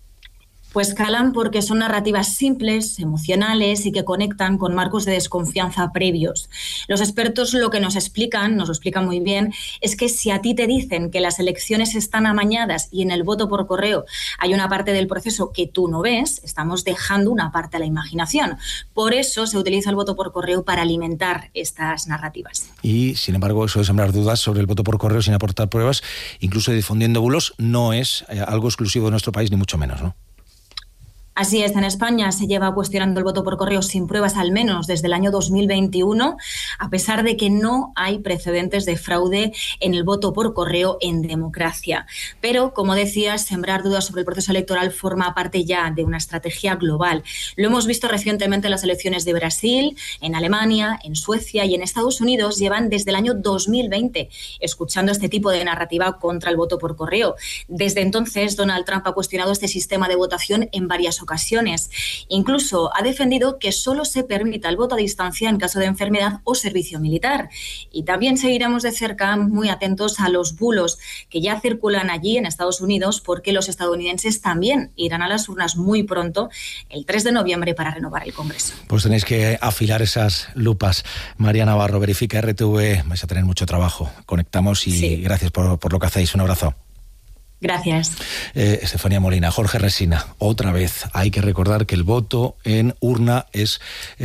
Pues calan porque son narrativas simples, emocionales y que conectan con marcos de desconfianza previos. Los expertos lo que nos lo explican muy bien, es que si a ti te dicen que las elecciones están amañadas y en el voto por correo hay una parte del proceso que tú no ves, estamos dejando una parte a la imaginación. Por eso se utiliza el voto por correo para alimentar estas narrativas. Y, sin embargo, eso de sembrar dudas sobre el voto por correo sin aportar pruebas, incluso difundiendo bulos, no es algo exclusivo de nuestro país, ni mucho menos, ¿no? Así es, en España se lleva cuestionando el voto por correo sin pruebas al menos desde el año 2021, a pesar de que no hay precedentes de fraude en el voto por correo en democracia. Pero, como decías, sembrar dudas sobre el proceso electoral forma parte ya de una estrategia global. Lo hemos visto recientemente en las elecciones de Brasil, en Alemania, en Suecia y en Estados Unidos. Llevan desde el año 2020 escuchando este tipo de narrativa contra el voto por correo. Desde entonces, Donald Trump ha cuestionado este sistema de votación en varias ocasiones. Incluso ha defendido que solo se permita el voto a distancia en caso de enfermedad o servicio militar. Y también seguiremos de cerca muy atentos a los bulos que ya circulan allí en Estados Unidos, porque los estadounidenses también irán a las urnas muy pronto, el 3 de noviembre, para renovar el Congreso. Pues tenéis que afilar esas lupas. María Navarro, Verifica RTV, vais a tener mucho trabajo. Conectamos y sí. Gracias por lo que hacéis. Un abrazo. Gracias. Estefanía Molina, Jorge Resina, otra vez hay que recordar que el voto en urna es,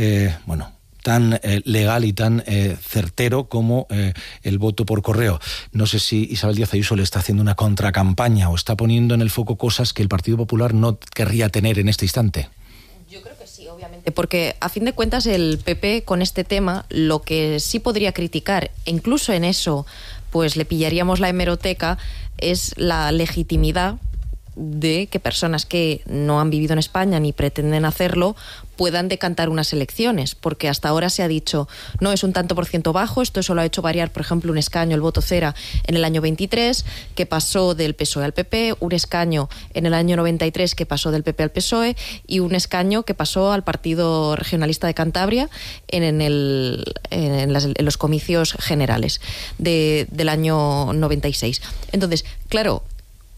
tan legal y tan certero como el voto por correo. No sé si Isabel Díaz Ayuso le está haciendo una contracampaña o está poniendo en el foco cosas que el Partido Popular no querría tener en este instante. Yo creo que sí, obviamente, porque a fin de cuentas el PP con este tema lo que sí podría criticar, e incluso en eso pues le pillaríamos la hemeroteca, es la legitimidad de que personas que no han vivido en España ni pretenden hacerlo puedan decantar unas elecciones, porque hasta ahora se ha dicho, no, es un tanto por ciento bajo, esto solo ha hecho variar, por ejemplo, un escaño, el voto cera, en el año 23, que pasó del PSOE al PP, un escaño en el año 93 que pasó del PP al PSOE y un escaño que pasó al Partido Regionalista de Cantabria en los comicios generales del año 96. Entonces, claro,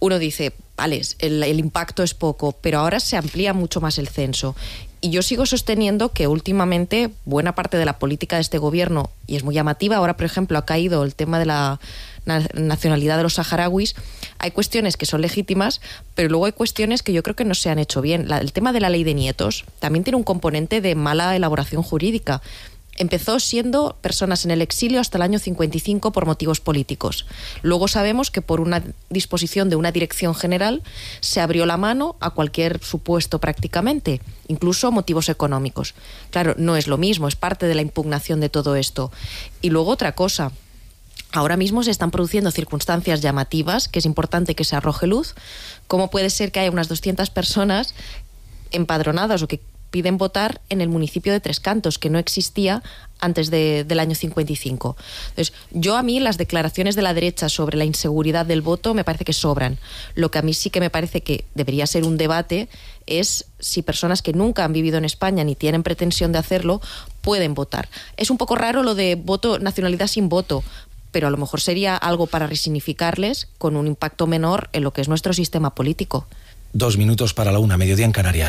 uno dice, vale, el impacto es poco, pero ahora se amplía mucho más el censo. Y yo sigo sosteniendo que últimamente buena parte de la política de este gobierno, y es muy llamativa, ahora por ejemplo ha caído el tema de la nacionalidad de los saharauis, hay cuestiones que son legítimas, pero luego hay cuestiones que yo creo que no se han hecho bien. El tema de la ley de nietos también tiene un componente de mala elaboración jurídica. Empezó siendo personas en el exilio hasta el año 55 por motivos políticos. Luego sabemos que por una disposición de una dirección general se abrió la mano a cualquier supuesto prácticamente, incluso motivos económicos. Claro, no es lo mismo, es parte de la impugnación de todo esto. Y luego otra cosa, ahora mismo se están produciendo circunstancias llamativas que es importante que se arroje luz. ¿Cómo puede ser que haya unas 200 personas empadronadas o que piden votar en el municipio de Tres Cantos, que no existía antes del año 55. Entonces, a mí las declaraciones de la derecha sobre la inseguridad del voto me parece que sobran. Lo que a mí sí que me parece que debería ser un debate es si personas que nunca han vivido en España ni tienen pretensión de hacerlo pueden votar. Es un poco raro lo de nacionalidad sin voto, pero a lo mejor sería algo para resignificarles con un impacto menor en lo que es nuestro sistema político. 2 minutos para la 1, mediodía en Canarias.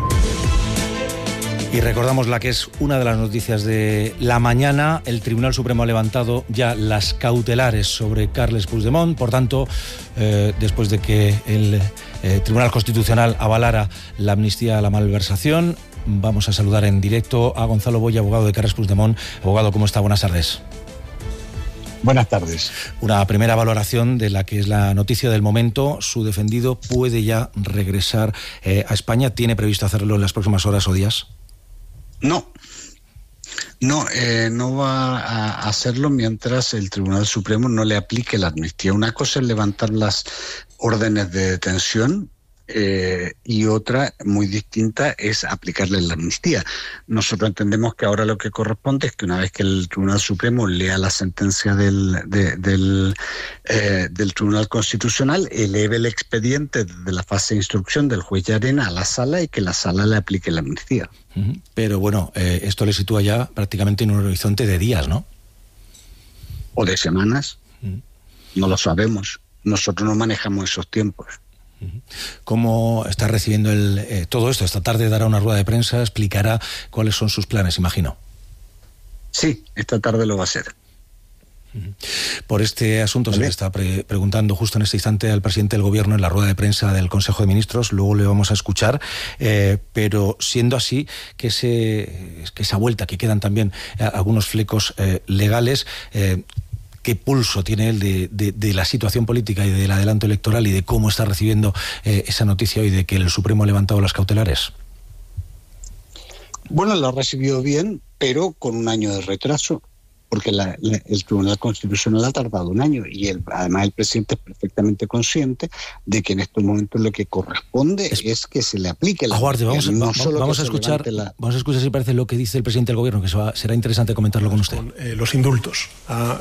Y recordamos la que es una de las noticias de la mañana. El Tribunal Supremo ha levantado ya las cautelares sobre Carles Puigdemont. Por tanto, después de que el Tribunal Constitucional avalara la amnistía a la malversación, vamos a saludar en directo a Gonzalo Boya, abogado de Carles Puigdemont. Abogado, ¿cómo está? Buenas tardes. Buenas tardes. Una primera valoración de la que es la noticia del momento. Su defendido puede ya regresar a España. ¿Tiene previsto hacerlo en las próximas horas o días? No va a hacerlo mientras el Tribunal Supremo no le aplique la amnistía. Una cosa es levantar las órdenes de detención y otra, muy distinta, es aplicarle la amnistía. Nosotros entendemos que ahora lo que corresponde es que una vez que el Tribunal Supremo lea la sentencia del Tribunal Constitucional, eleve el expediente de la fase de instrucción del juez Llarena a la sala y que la sala le aplique la amnistía. Pero bueno, esto le sitúa ya prácticamente en un horizonte de días, ¿no? O de semanas. No lo sabemos. Nosotros no manejamos esos tiempos. ¿Cómo está recibiendo todo esto? Esta tarde dará una rueda de prensa, explicará cuáles son sus planes, imagino. Sí, esta tarde lo va a hacer. Por este asunto se le está preguntando justo en este instante al presidente del Gobierno en la rueda de prensa del Consejo de Ministros. Luego le vamos a escuchar, pero siendo así que esa vuelta, que quedan también algunos flecos legales, ¿qué pulso tiene él de la situación política y del adelanto electoral y de cómo está recibiendo esa noticia hoy de que el Supremo ha levantado las cautelares? Bueno, lo ha recibido bien, pero con un año de retraso, porque el Tribunal Constitucional ha tardado un año y además el presidente es perfectamente consciente de que en estos momentos lo que corresponde es que se le aplique la... Aguarde, vamos a escuchar si parece lo que dice el presidente del Gobierno, que será interesante comentarlo con usted. Los indultos a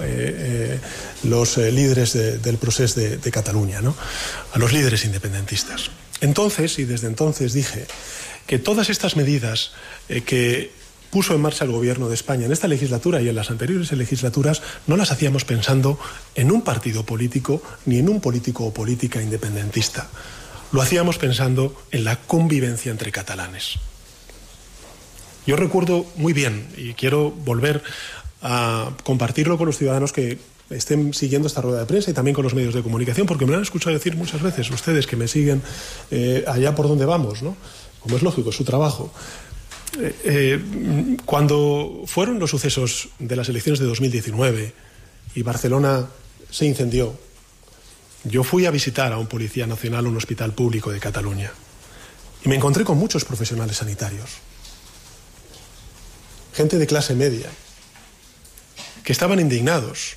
los líderes del proceso de Cataluña, ¿no? A los líderes independentistas. Entonces, y desde entonces dije que todas estas medidas que puso en marcha el Gobierno de España en esta legislatura y en las anteriores legislaturas, no las hacíamos pensando en un partido político ni en un político o política independentista. Lo hacíamos pensando en la convivencia entre catalanes. Yo recuerdo muy bien, y quiero volver a compartirlo con los ciudadanos que estén siguiendo esta rueda de prensa y también con los medios de comunicación, porque me lo han escuchado decir muchas veces ustedes que me siguen allá por donde vamos, ¿no? Como es lógico, es su trabajo. Cuando fueron los sucesos de las elecciones de 2019 y Barcelona se incendió, yo fui a visitar a un policía nacional, un hospital público de Cataluña, y me encontré con muchos profesionales sanitarios, gente de clase media, que estaban indignados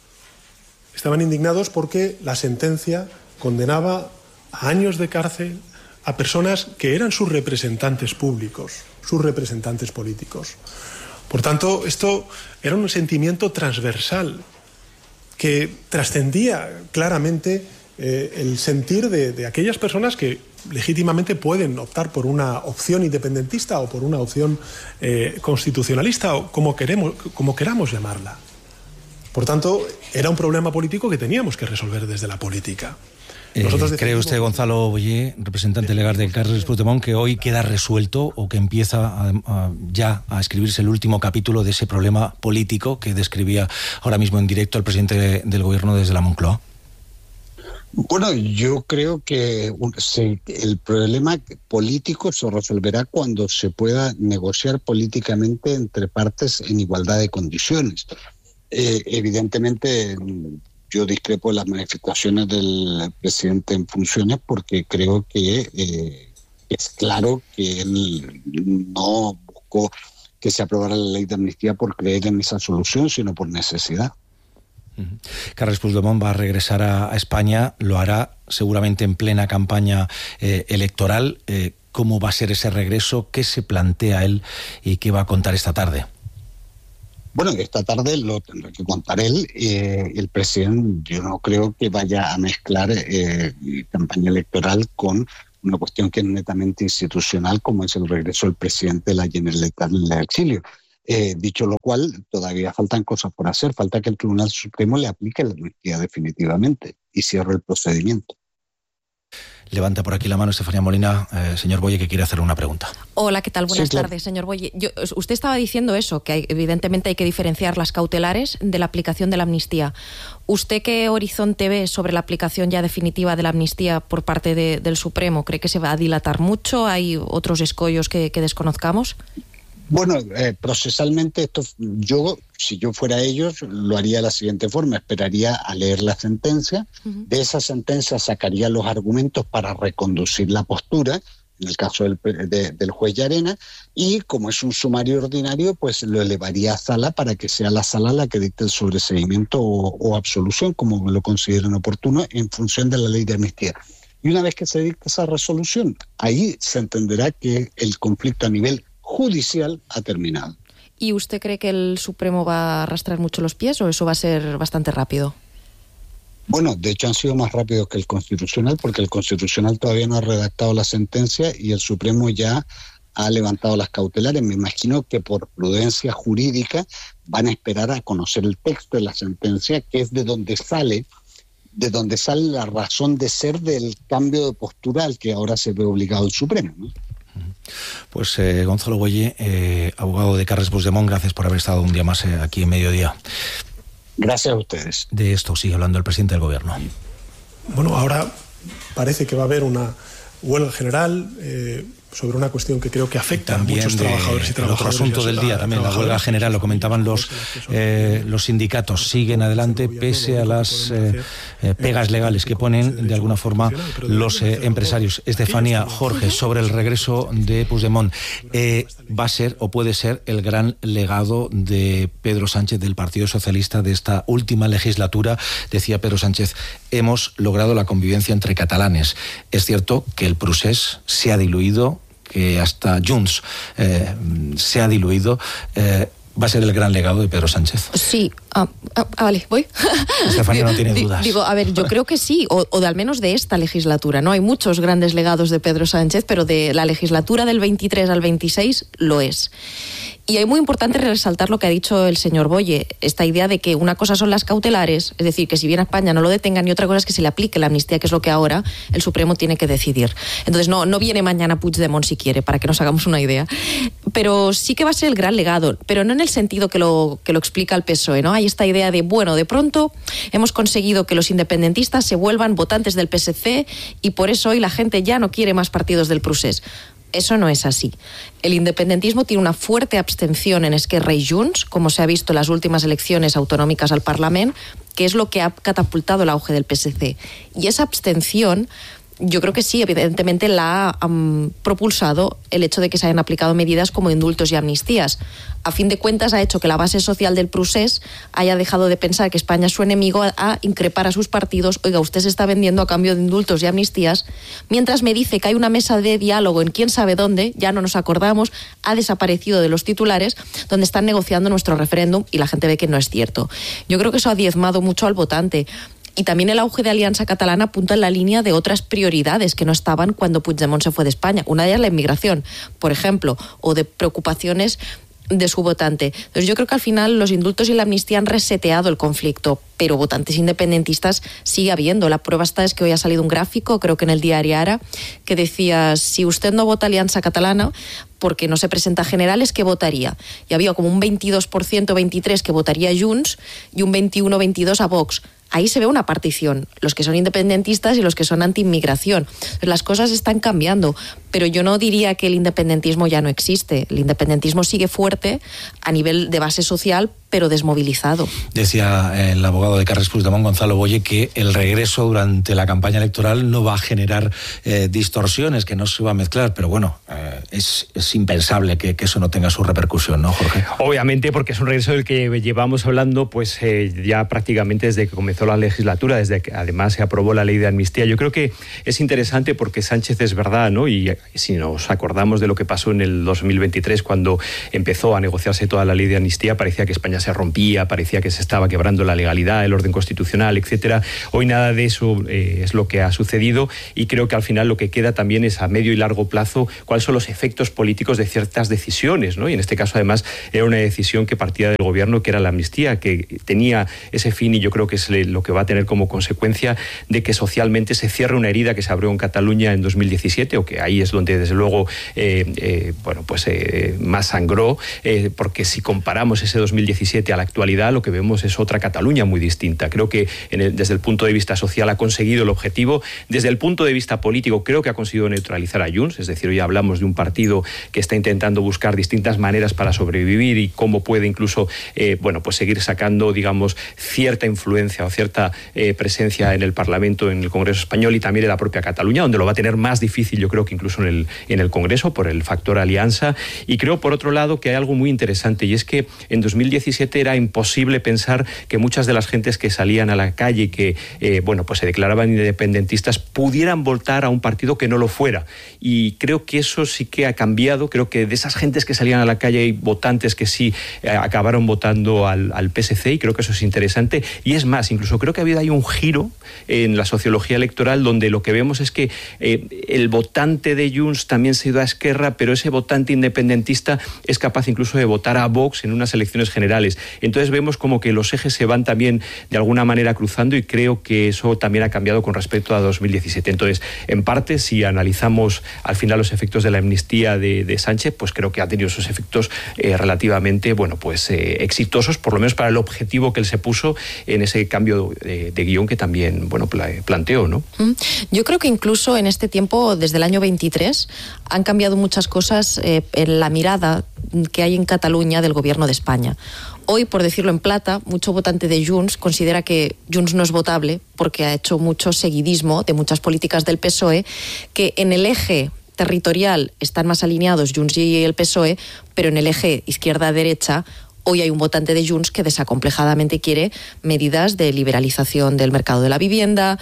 porque la sentencia condenaba a años de cárcel a personas que eran sus representantes públicos, sus representantes políticos. Por tanto, esto era un sentimiento transversal que trascendía claramente el sentir de aquellas personas que legítimamente pueden optar por una opción independentista o por una opción constitucionalista o como queramos llamarla. Por tanto, era un problema político que teníamos que resolver desde la política. ¿Cree usted, Gonzalo Boyer, representante legal de Carles Puigdemont, que hoy queda resuelto o que empieza ya a escribirse el último capítulo de ese problema político que describía ahora mismo en directo el presidente del gobierno desde la Moncloa? Bueno, yo creo que el problema político se resolverá cuando se pueda negociar políticamente entre partes en igualdad de condiciones. Evidentemente, yo discrepo de las manifestaciones del presidente en funciones porque creo que es claro que él no buscó que se aprobara la ley de amnistía por creer en esa solución, sino por necesidad. Carles Puigdemont va a regresar a España, lo hará seguramente en plena campaña electoral. ¿Cómo va a ser ese regreso? ¿Qué se plantea él y qué va a contar esta tarde? Bueno, esta tarde lo tendrá que contar él. El presidente, yo no creo que vaya a mezclar campaña electoral con una cuestión que es netamente institucional, como es el regreso del presidente de la Generalitat en el exilio. Dicho lo cual, todavía faltan cosas por hacer. Falta que el Tribunal Supremo le aplique la amnistía definitivamente y cierre el procedimiento. Levanta por aquí la mano Estefanía Molina. Señor Boye, que quiere hacer una pregunta. Hola, ¿qué tal? Buenas tardes, señor Boye. Usted estaba diciendo eso, que evidentemente hay que diferenciar las cautelares de la aplicación de la amnistía. ¿Usted qué horizonte ve sobre la aplicación ya definitiva de la amnistía por parte del Supremo? ¿Cree que se va a dilatar mucho? ¿Hay otros escollos que desconozcamos? Bueno, procesalmente si yo fuera ellos, lo haría de la siguiente forma. Esperaría a leer la sentencia. De esa sentencia sacaría los argumentos para reconducir la postura, en el caso del juez Llarena, y como es un sumario ordinario, pues lo elevaría a sala para que sea la sala la que dicte el sobreseimiento o absolución, como lo consideren oportuno, en función de la ley de amnistía. Y una vez que se dicte esa resolución, ahí se entenderá que el conflicto a nivel judicial ha terminado. ¿Y usted cree que el Supremo va a arrastrar mucho los pies o eso va a ser bastante rápido? Bueno, de hecho han sido más rápidos que el Constitucional, porque el Constitucional todavía no ha redactado la sentencia y el Supremo ya ha levantado las cautelares. Me imagino que por prudencia jurídica van a esperar a conocer el texto de la sentencia, que es de donde sale la razón de ser del cambio de postura al que ahora se ve obligado el Supremo, ¿no? Pues Gonzalo Boye, abogado de Carles Puigdemont, gracias por haber estado un día más aquí en Mediodía. Gracias a ustedes. De esto sigue hablando el presidente del gobierno. Bueno, ahora parece que va a haber una huelga general sobre una cuestión que creo que afecta también a muchos trabajadores y trabajadoras. El otro asunto del día también, la huelga general, lo comentaban los sindicatos, siguen adelante pese a las pegas legales que ponen de alguna forma los empresarios. Estefanía, Jorge, sobre el regreso de Puigdemont, va a ser o puede ser el gran legado de Pedro Sánchez del Partido Socialista de esta última legislatura. Decía Pedro Sánchez, hemos logrado la convivencia entre catalanes. Es cierto que el procés se ha diluido, que hasta Junts se ha diluido. ¿Va a ser el gran legado de Pedro Sánchez? Sí. Vale, voy. Estefanía no tiene dudas. Digo, a ver, yo creo que sí, o de al menos de esta legislatura, ¿no? Hay muchos grandes legados de Pedro Sánchez, pero de la legislatura del 23 al 26 lo es. Y es muy importante resaltar lo que ha dicho el señor Boye, esta idea de que una cosa son las cautelares, es decir, que si viene a España no lo detengan, y otra cosa es que se le aplique la amnistía, que es lo que ahora el Supremo tiene que decidir. Entonces no viene mañana Puigdemont si quiere, para que nos hagamos una idea. Pero sí que va a ser el gran legado, pero no en el sentido que lo explica el PSOE, ¿no? Hay esta idea de, bueno, de pronto hemos conseguido que los independentistas se vuelvan votantes del PSC y por eso hoy la gente ya no quiere más partidos del procés. Eso no es así. El independentismo tiene una fuerte abstención en Esquerra y Junts, como se ha visto en las últimas elecciones autonómicas al Parlamento, que es lo que ha catapultado el auge del PSC. Y esa abstención, yo creo que sí, evidentemente la ha propulsado el hecho de que se hayan aplicado medidas como indultos y amnistías. A fin de cuentas, ha hecho que la base social del procés haya dejado de pensar que España es su enemigo a increpar a sus partidos. Oiga, usted se está vendiendo a cambio de indultos y amnistías, mientras me dice que hay una mesa de diálogo en quién sabe dónde, ya no nos acordamos, ha desaparecido de los titulares, donde están negociando nuestro referéndum y la gente ve que no es cierto. Yo creo que eso ha diezmado mucho al votante. Y también el auge de Alianza Catalana apunta en la línea de otras prioridades que no estaban cuando Puigdemont se fue de España. Una de ellas la inmigración, por ejemplo, o de preocupaciones de su votante. Entonces yo creo que al final los indultos y la amnistía han reseteado el conflicto, pero votantes independentistas sigue habiendo. La prueba está es que hoy ha salido un gráfico, creo que en el diario Ara, que decía, si usted no vota Alianza Catalana porque no se presenta a generales, ¿qué votaría? Y había como un 22%, 23% que votaría Junts y un 21, 22 a Vox. Ahí se ve una partición, los que son independentistas y los que son anti-inmigración. Las cosas están cambiando, pero yo no diría que el independentismo ya no existe. El independentismo sigue fuerte a nivel de base social, pero desmovilizado. Decía el abogado de Carles Puigdemont, Gonzalo Boye, que el regreso durante la campaña electoral no va a generar distorsiones, que no se va a mezclar, pero bueno, es impensable que eso no tenga su repercusión, ¿no, Jorge? Obviamente, porque es un regreso del que llevamos hablando pues ya prácticamente desde que comenzó la legislatura, desde que además se aprobó la ley de amnistía. Yo creo que es interesante porque Sánchez es verdad, ¿no? Y si nos acordamos de lo que pasó en el 2023, cuando empezó a negociarse toda la ley de amnistía, parecía que España se rompía, parecía que se estaba quebrando la legalidad, el orden constitucional, etcétera. Hoy nada de eso es lo que ha sucedido, y creo que al final lo que queda también es a medio y largo plazo cuáles son los efectos políticos de ciertas decisiones, ¿no? Y en este caso además era una decisión que partía del gobierno, que era la amnistía, que tenía ese fin, y yo creo que es lo que va a tener como consecuencia de que socialmente se cierre una herida que se abrió en Cataluña en 2017, o que ahí es donde desde luego más sangró, porque si comparamos ese 2017 a la actualidad, lo que vemos es otra Cataluña muy distinta. Creo que desde el punto de vista social ha conseguido el objetivo. Desde el punto de vista político creo que ha conseguido neutralizar a Junts, es decir, hoy hablamos de un partido que está intentando buscar distintas maneras para sobrevivir y cómo puede incluso seguir sacando, digamos, cierta influencia o cierta presencia en el Parlamento, en el Congreso Español y también en la propia Cataluña, donde lo va a tener más difícil, yo creo, que incluso en el Congreso, por el factor alianza. Y creo, por otro lado, que hay algo muy interesante, y es que en 2017 era imposible pensar que muchas de las gentes que salían a la calle y que se declaraban independentistas pudieran votar a un partido que no lo fuera. Y creo que eso sí que ha cambiado. Creo que de esas gentes que salían a la calle hay votantes que sí acabaron votando al PSC, y creo que eso es interesante. Y es más, incluso creo que ha habido ahí un giro en la sociología electoral, donde lo que vemos es que el votante de Junts también se ha ido a Esquerra, pero ese votante independentista es capaz incluso de votar a Vox en unas elecciones generales. Entonces vemos como que los ejes se van también de alguna manera cruzando, y creo que eso también ha cambiado con respecto a 2017. Entonces, en parte, si analizamos al final los efectos de la amnistía de Sánchez, pues creo que ha tenido esos efectos relativamente exitosos, por lo menos para el objetivo que él se puso en ese cambio de guión que también planteó, ¿no? Yo creo que incluso en este tiempo, desde el año 23, han cambiado muchas cosas en la mirada que hay en Cataluña del gobierno de España. Hoy, por decirlo en plata, mucho votante de Junts considera que Junts no es votable porque ha hecho mucho seguidismo de muchas políticas del PSOE, que en el eje territorial están más alineados Junts y el PSOE, pero en el eje izquierda-derecha hoy hay un votante de Junts que desacomplejadamente quiere medidas de liberalización del mercado de la vivienda,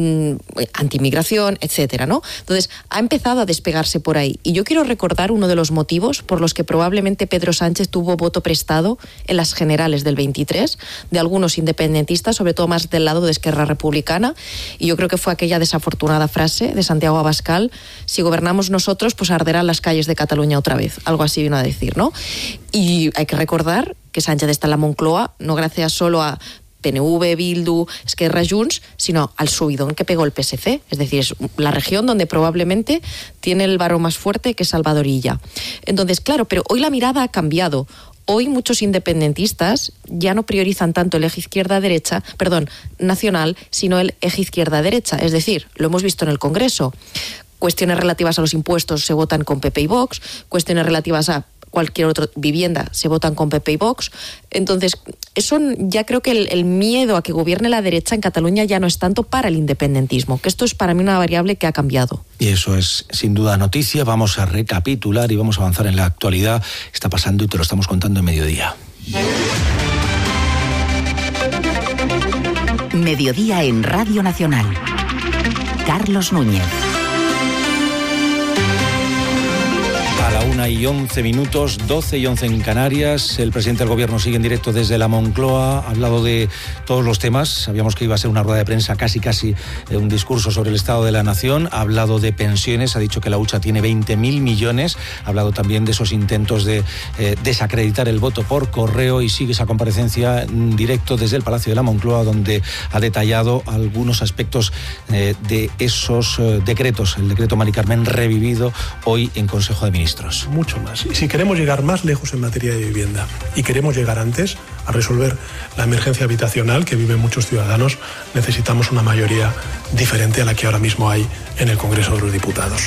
anti-inmigración, etcétera, ¿no? Entonces, ha empezado a despegarse por ahí. Y yo quiero recordar uno de los motivos por los que probablemente Pedro Sánchez tuvo voto prestado en las generales del 23, de algunos independentistas, sobre todo más del lado de Esquerra Republicana, y yo creo que fue aquella desafortunada frase de Santiago Abascal: si gobernamos nosotros, pues arderán las calles de Cataluña otra vez. Algo así vino a decir, ¿no? Y hay que recordar que Sánchez está en la Moncloa, no gracias solo a PNV, Bildu, Esquerra, Junts, sino al subidón que pegó el PSC. Es decir, es la región donde probablemente tiene el varo más fuerte, que es Salvadorilla. Entonces, claro, pero hoy la mirada ha cambiado. Hoy muchos independentistas ya no priorizan tanto el eje nacional, sino el eje izquierda-derecha. Es decir, lo hemos visto en el Congreso. Cuestiones relativas a los impuestos se votan con PP y Vox, cuestiones relativas a cualquier otra vivienda se votan con PP y Vox. Entonces, eso ya creo que el miedo a que gobierne la derecha en Cataluña ya no es tanto para el independentismo, que esto es para mí una variable que ha cambiado. Y eso es sin duda noticia. Vamos a recapitular y vamos a avanzar en la actualidad. Está pasando y te lo estamos contando en Mediodía. Mediodía en Radio Nacional. Carlos Núñez. A la 1:11, 12:11 en Canarias. El presidente del Gobierno sigue en directo desde la Moncloa. Ha hablado de todos los temas. Sabíamos que iba a ser una rueda de prensa, casi un discurso sobre el estado de la nación. Ha hablado de pensiones, ha dicho que la hucha tiene 20.000 millones. Ha hablado también de esos intentos de desacreditar el voto por correo y sigue esa comparecencia en directo desde el Palacio de la Moncloa, donde ha detallado algunos aspectos de esos decretos. El decreto Mari Carmen revivido hoy en Consejo de Ministros. Mucho más. Y si queremos llegar más lejos en materia de vivienda y queremos llegar antes a resolver la emergencia habitacional que viven muchos ciudadanos, necesitamos una mayoría diferente a la que ahora mismo hay en el Congreso de los Diputados.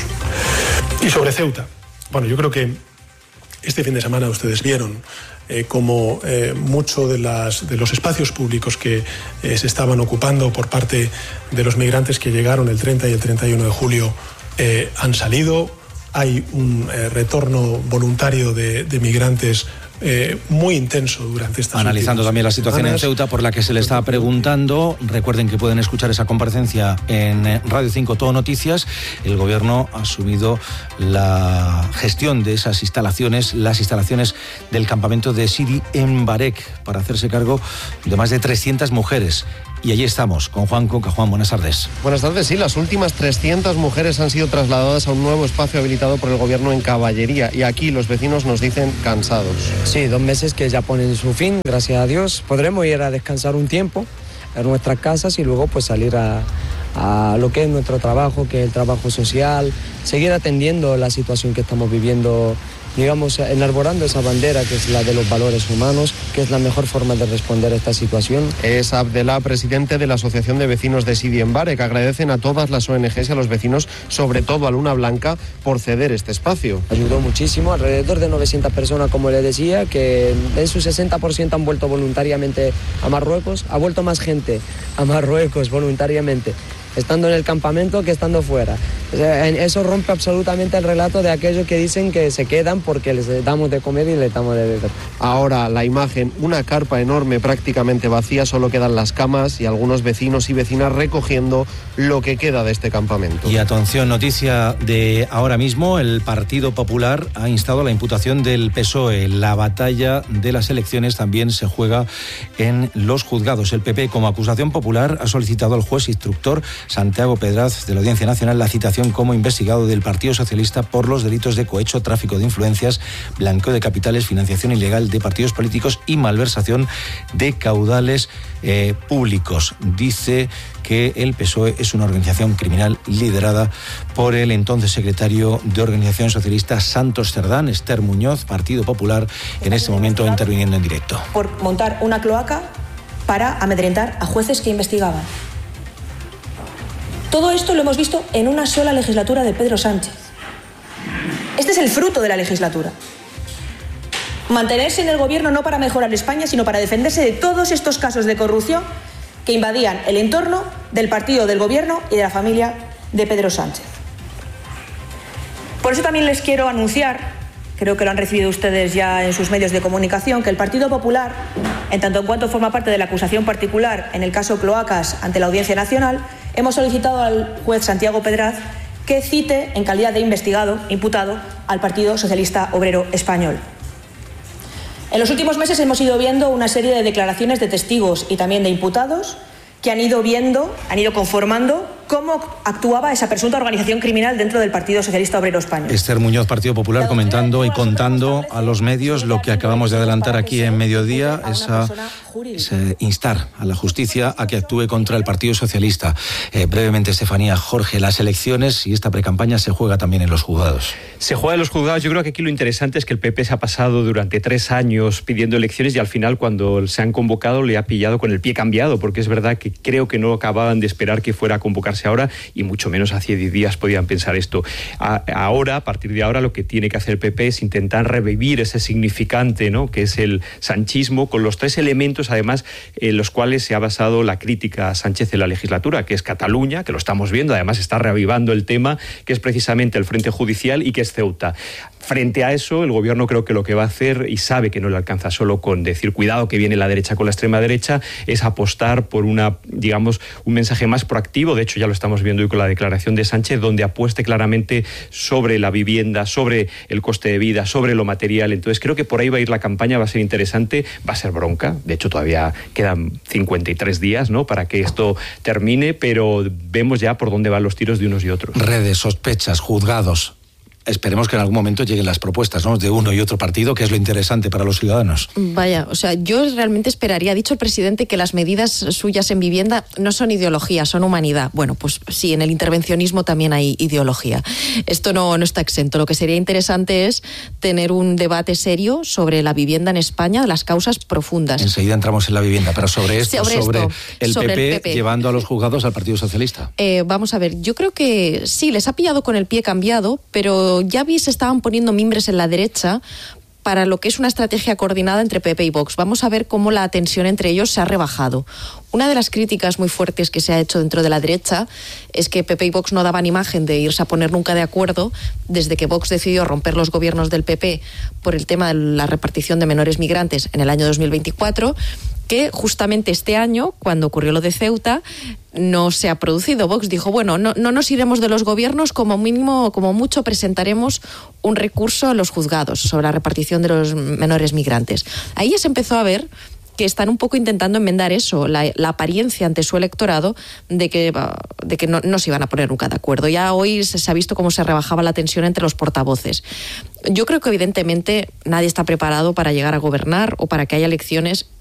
Y sobre Ceuta, bueno, yo creo que este fin de semana ustedes vieron como mucho de los espacios públicos que se estaban ocupando por parte de los migrantes que llegaron el 30 y el 31 de julio han salido. Hay un retorno voluntario de migrantes muy intenso durante estas analizando también la situación en Ceuta, por la que se le está preguntando. Recuerden que pueden escuchar esa comparecencia en Radio 5 Todo Noticias. El Gobierno ha asumido la gestión de esas instalaciones, las instalaciones del campamento de Sidi en Barek, para hacerse cargo de más de 300 mujeres. Y allí estamos, con Juan Coca. Juan, buenas tardes. Buenas tardes, sí, las últimas 300 mujeres han sido trasladadas a un nuevo espacio habilitado por el Gobierno en Caballería. Y aquí los vecinos nos dicen cansados. Sí, 2 meses que ya ponen su fin, gracias a Dios. Podremos ir a descansar un tiempo en nuestras casas y luego pues salir a lo que es nuestro trabajo, que es el trabajo social, seguir atendiendo la situación que estamos viviendo, digamos, enarbolando esa bandera que es la de los valores humanos, que es la mejor forma de responder a esta situación. Es Abdelá, presidente de la Asociación de Vecinos de Sidi en Barek, que agradecen a todas las ONGs y a los vecinos, sobre todo a Luna Blanca, por ceder este espacio. Ayudó muchísimo, alrededor de 900 personas, como le decía, que en su 60% han vuelto voluntariamente a Marruecos. Ha vuelto más gente a Marruecos voluntariamente estando en el campamento que estando fuera. O sea, eso rompe absolutamente el relato de aquellos que dicen que se quedan porque les damos de comer y les damos de beber. Ahora la imagen, una carpa enorme prácticamente vacía, solo quedan las camas y algunos vecinos y vecinas recogiendo lo que queda de este campamento. Y atención, noticia de ahora mismo, el Partido Popular ha instado la imputación del PSOE. La batalla de las elecciones también se juega en los juzgados. El PP, como acusación popular, ha solicitado al juez instructor Santiago Pedraz de la Audiencia Nacional la citación como investigado del Partido Socialista por los delitos de cohecho, tráfico de influencias, blanqueo de capitales, financiación ilegal de partidos políticos y malversación de caudales públicos. Dice que el PSOE es una organización criminal liderada por el entonces secretario de Organización Socialista Santos Cerdán. Esther Muñoz, Partido Popular, en este momento interviniendo en directo. Por montar una cloaca para amedrentar a jueces que investigaban. Todo esto lo hemos visto en una sola legislatura de Pedro Sánchez. Este es el fruto de la legislatura. Mantenerse en el gobierno no para mejorar España, sino para defenderse de todos estos casos de corrupción que invadían el entorno del partido del gobierno y de la familia de Pedro Sánchez. Por eso también les quiero anunciar, creo que lo han recibido ustedes ya en sus medios de comunicación, que el Partido Popular, en tanto en cuanto forma parte de la acusación particular en el caso Cloacas ante la Audiencia Nacional, hemos solicitado al juez Santiago Pedraz que cite en calidad de investigado, imputado, al Partido Socialista Obrero Español. En los últimos meses hemos ido viendo una serie de declaraciones de testigos y también de imputados que han ido conformando cómo actuaba esa presunta organización criminal dentro del Partido Socialista Obrero Español. Esther Muñoz, Partido Popular, comentando y contando a los medios lo que acabamos de adelantar aquí en Mediodía, ese instar a la justicia a que actúe contra el Partido Socialista. Brevemente, Estefanía, Jorge, las elecciones y esta precampaña se juega también en los juzgados. Se juega en los juzgados. Yo creo que aquí lo interesante es que el PP se ha pasado durante 3 años pidiendo elecciones y al final, cuando se han convocado, le ha pillado con el pie cambiado, porque es verdad que creo que no acababan de esperar que fuera a convocarse ahora, y mucho menos hace 10 días podían pensar esto. Ahora, a partir de ahora, lo que tiene que hacer el PP es intentar revivir ese significante, ¿no?, que es el sanchismo, con los 3 elementos, además, en los cuales se ha basado la crítica a Sánchez en la legislatura, que es Cataluña, que lo estamos viendo, además está reavivando el tema, que es precisamente el Frente Judicial, y que es Ceuta. Frente a eso, el gobierno creo que lo que va a hacer, y sabe que no le alcanza solo con decir cuidado que viene la derecha con la extrema derecha, es apostar por un mensaje más proactivo. De hecho, ya lo estamos viendo hoy con la declaración de Sánchez, donde apueste claramente sobre la vivienda, sobre el coste de vida, sobre lo material. Entonces creo que por ahí va a ir la campaña, va a ser interesante, va a ser bronca. De hecho, todavía quedan 53 días, ¿no?, para que esto termine, pero vemos ya por dónde van los tiros de unos y otros. Redes, sospechas, juzgados. Esperemos que en algún momento lleguen las propuestas, ¿no?, de uno y otro partido, que es lo interesante para los ciudadanos. Vaya, o sea, yo realmente esperaría, ha dicho el presidente que las medidas suyas en vivienda no son ideología, son humanidad. Bueno, pues sí, en el intervencionismo también hay ideología. Esto no está exento. Lo que sería interesante es tener un debate serio sobre la vivienda en España, las causas profundas. Enseguida entramos en la vivienda, pero sobre esto, sobre el PP llevando a los juzgados al Partido Socialista. Vamos a ver, yo creo que sí, les ha pillado con el pie cambiado, pero ya se estaban poniendo mimbres en la derecha para lo que es una estrategia coordinada entre PP y Vox. Vamos a ver cómo la tensión entre ellos se ha rebajado. Una de las críticas muy fuertes que se ha hecho dentro de la derecha es que PP y Vox no daban imagen de irse a poner nunca de acuerdo desde que Vox decidió romper los gobiernos del PP por el tema de la repartición de menores migrantes en el año 2024, que justamente este año, cuando ocurrió lo de Ceuta, no se ha producido. Vox dijo, bueno, no nos iremos de los gobiernos, como mínimo, como mucho, presentaremos un recurso a los juzgados sobre la repartición de los menores migrantes. Ahí ya se empezó a ver que están un poco intentando enmendar eso, la apariencia ante su electorado de que no se iban a poner nunca de acuerdo. Ya hoy se ha visto cómo se rebajaba la tensión entre los portavoces. Yo creo que evidentemente nadie está preparado para llegar a gobernar o para que haya elecciones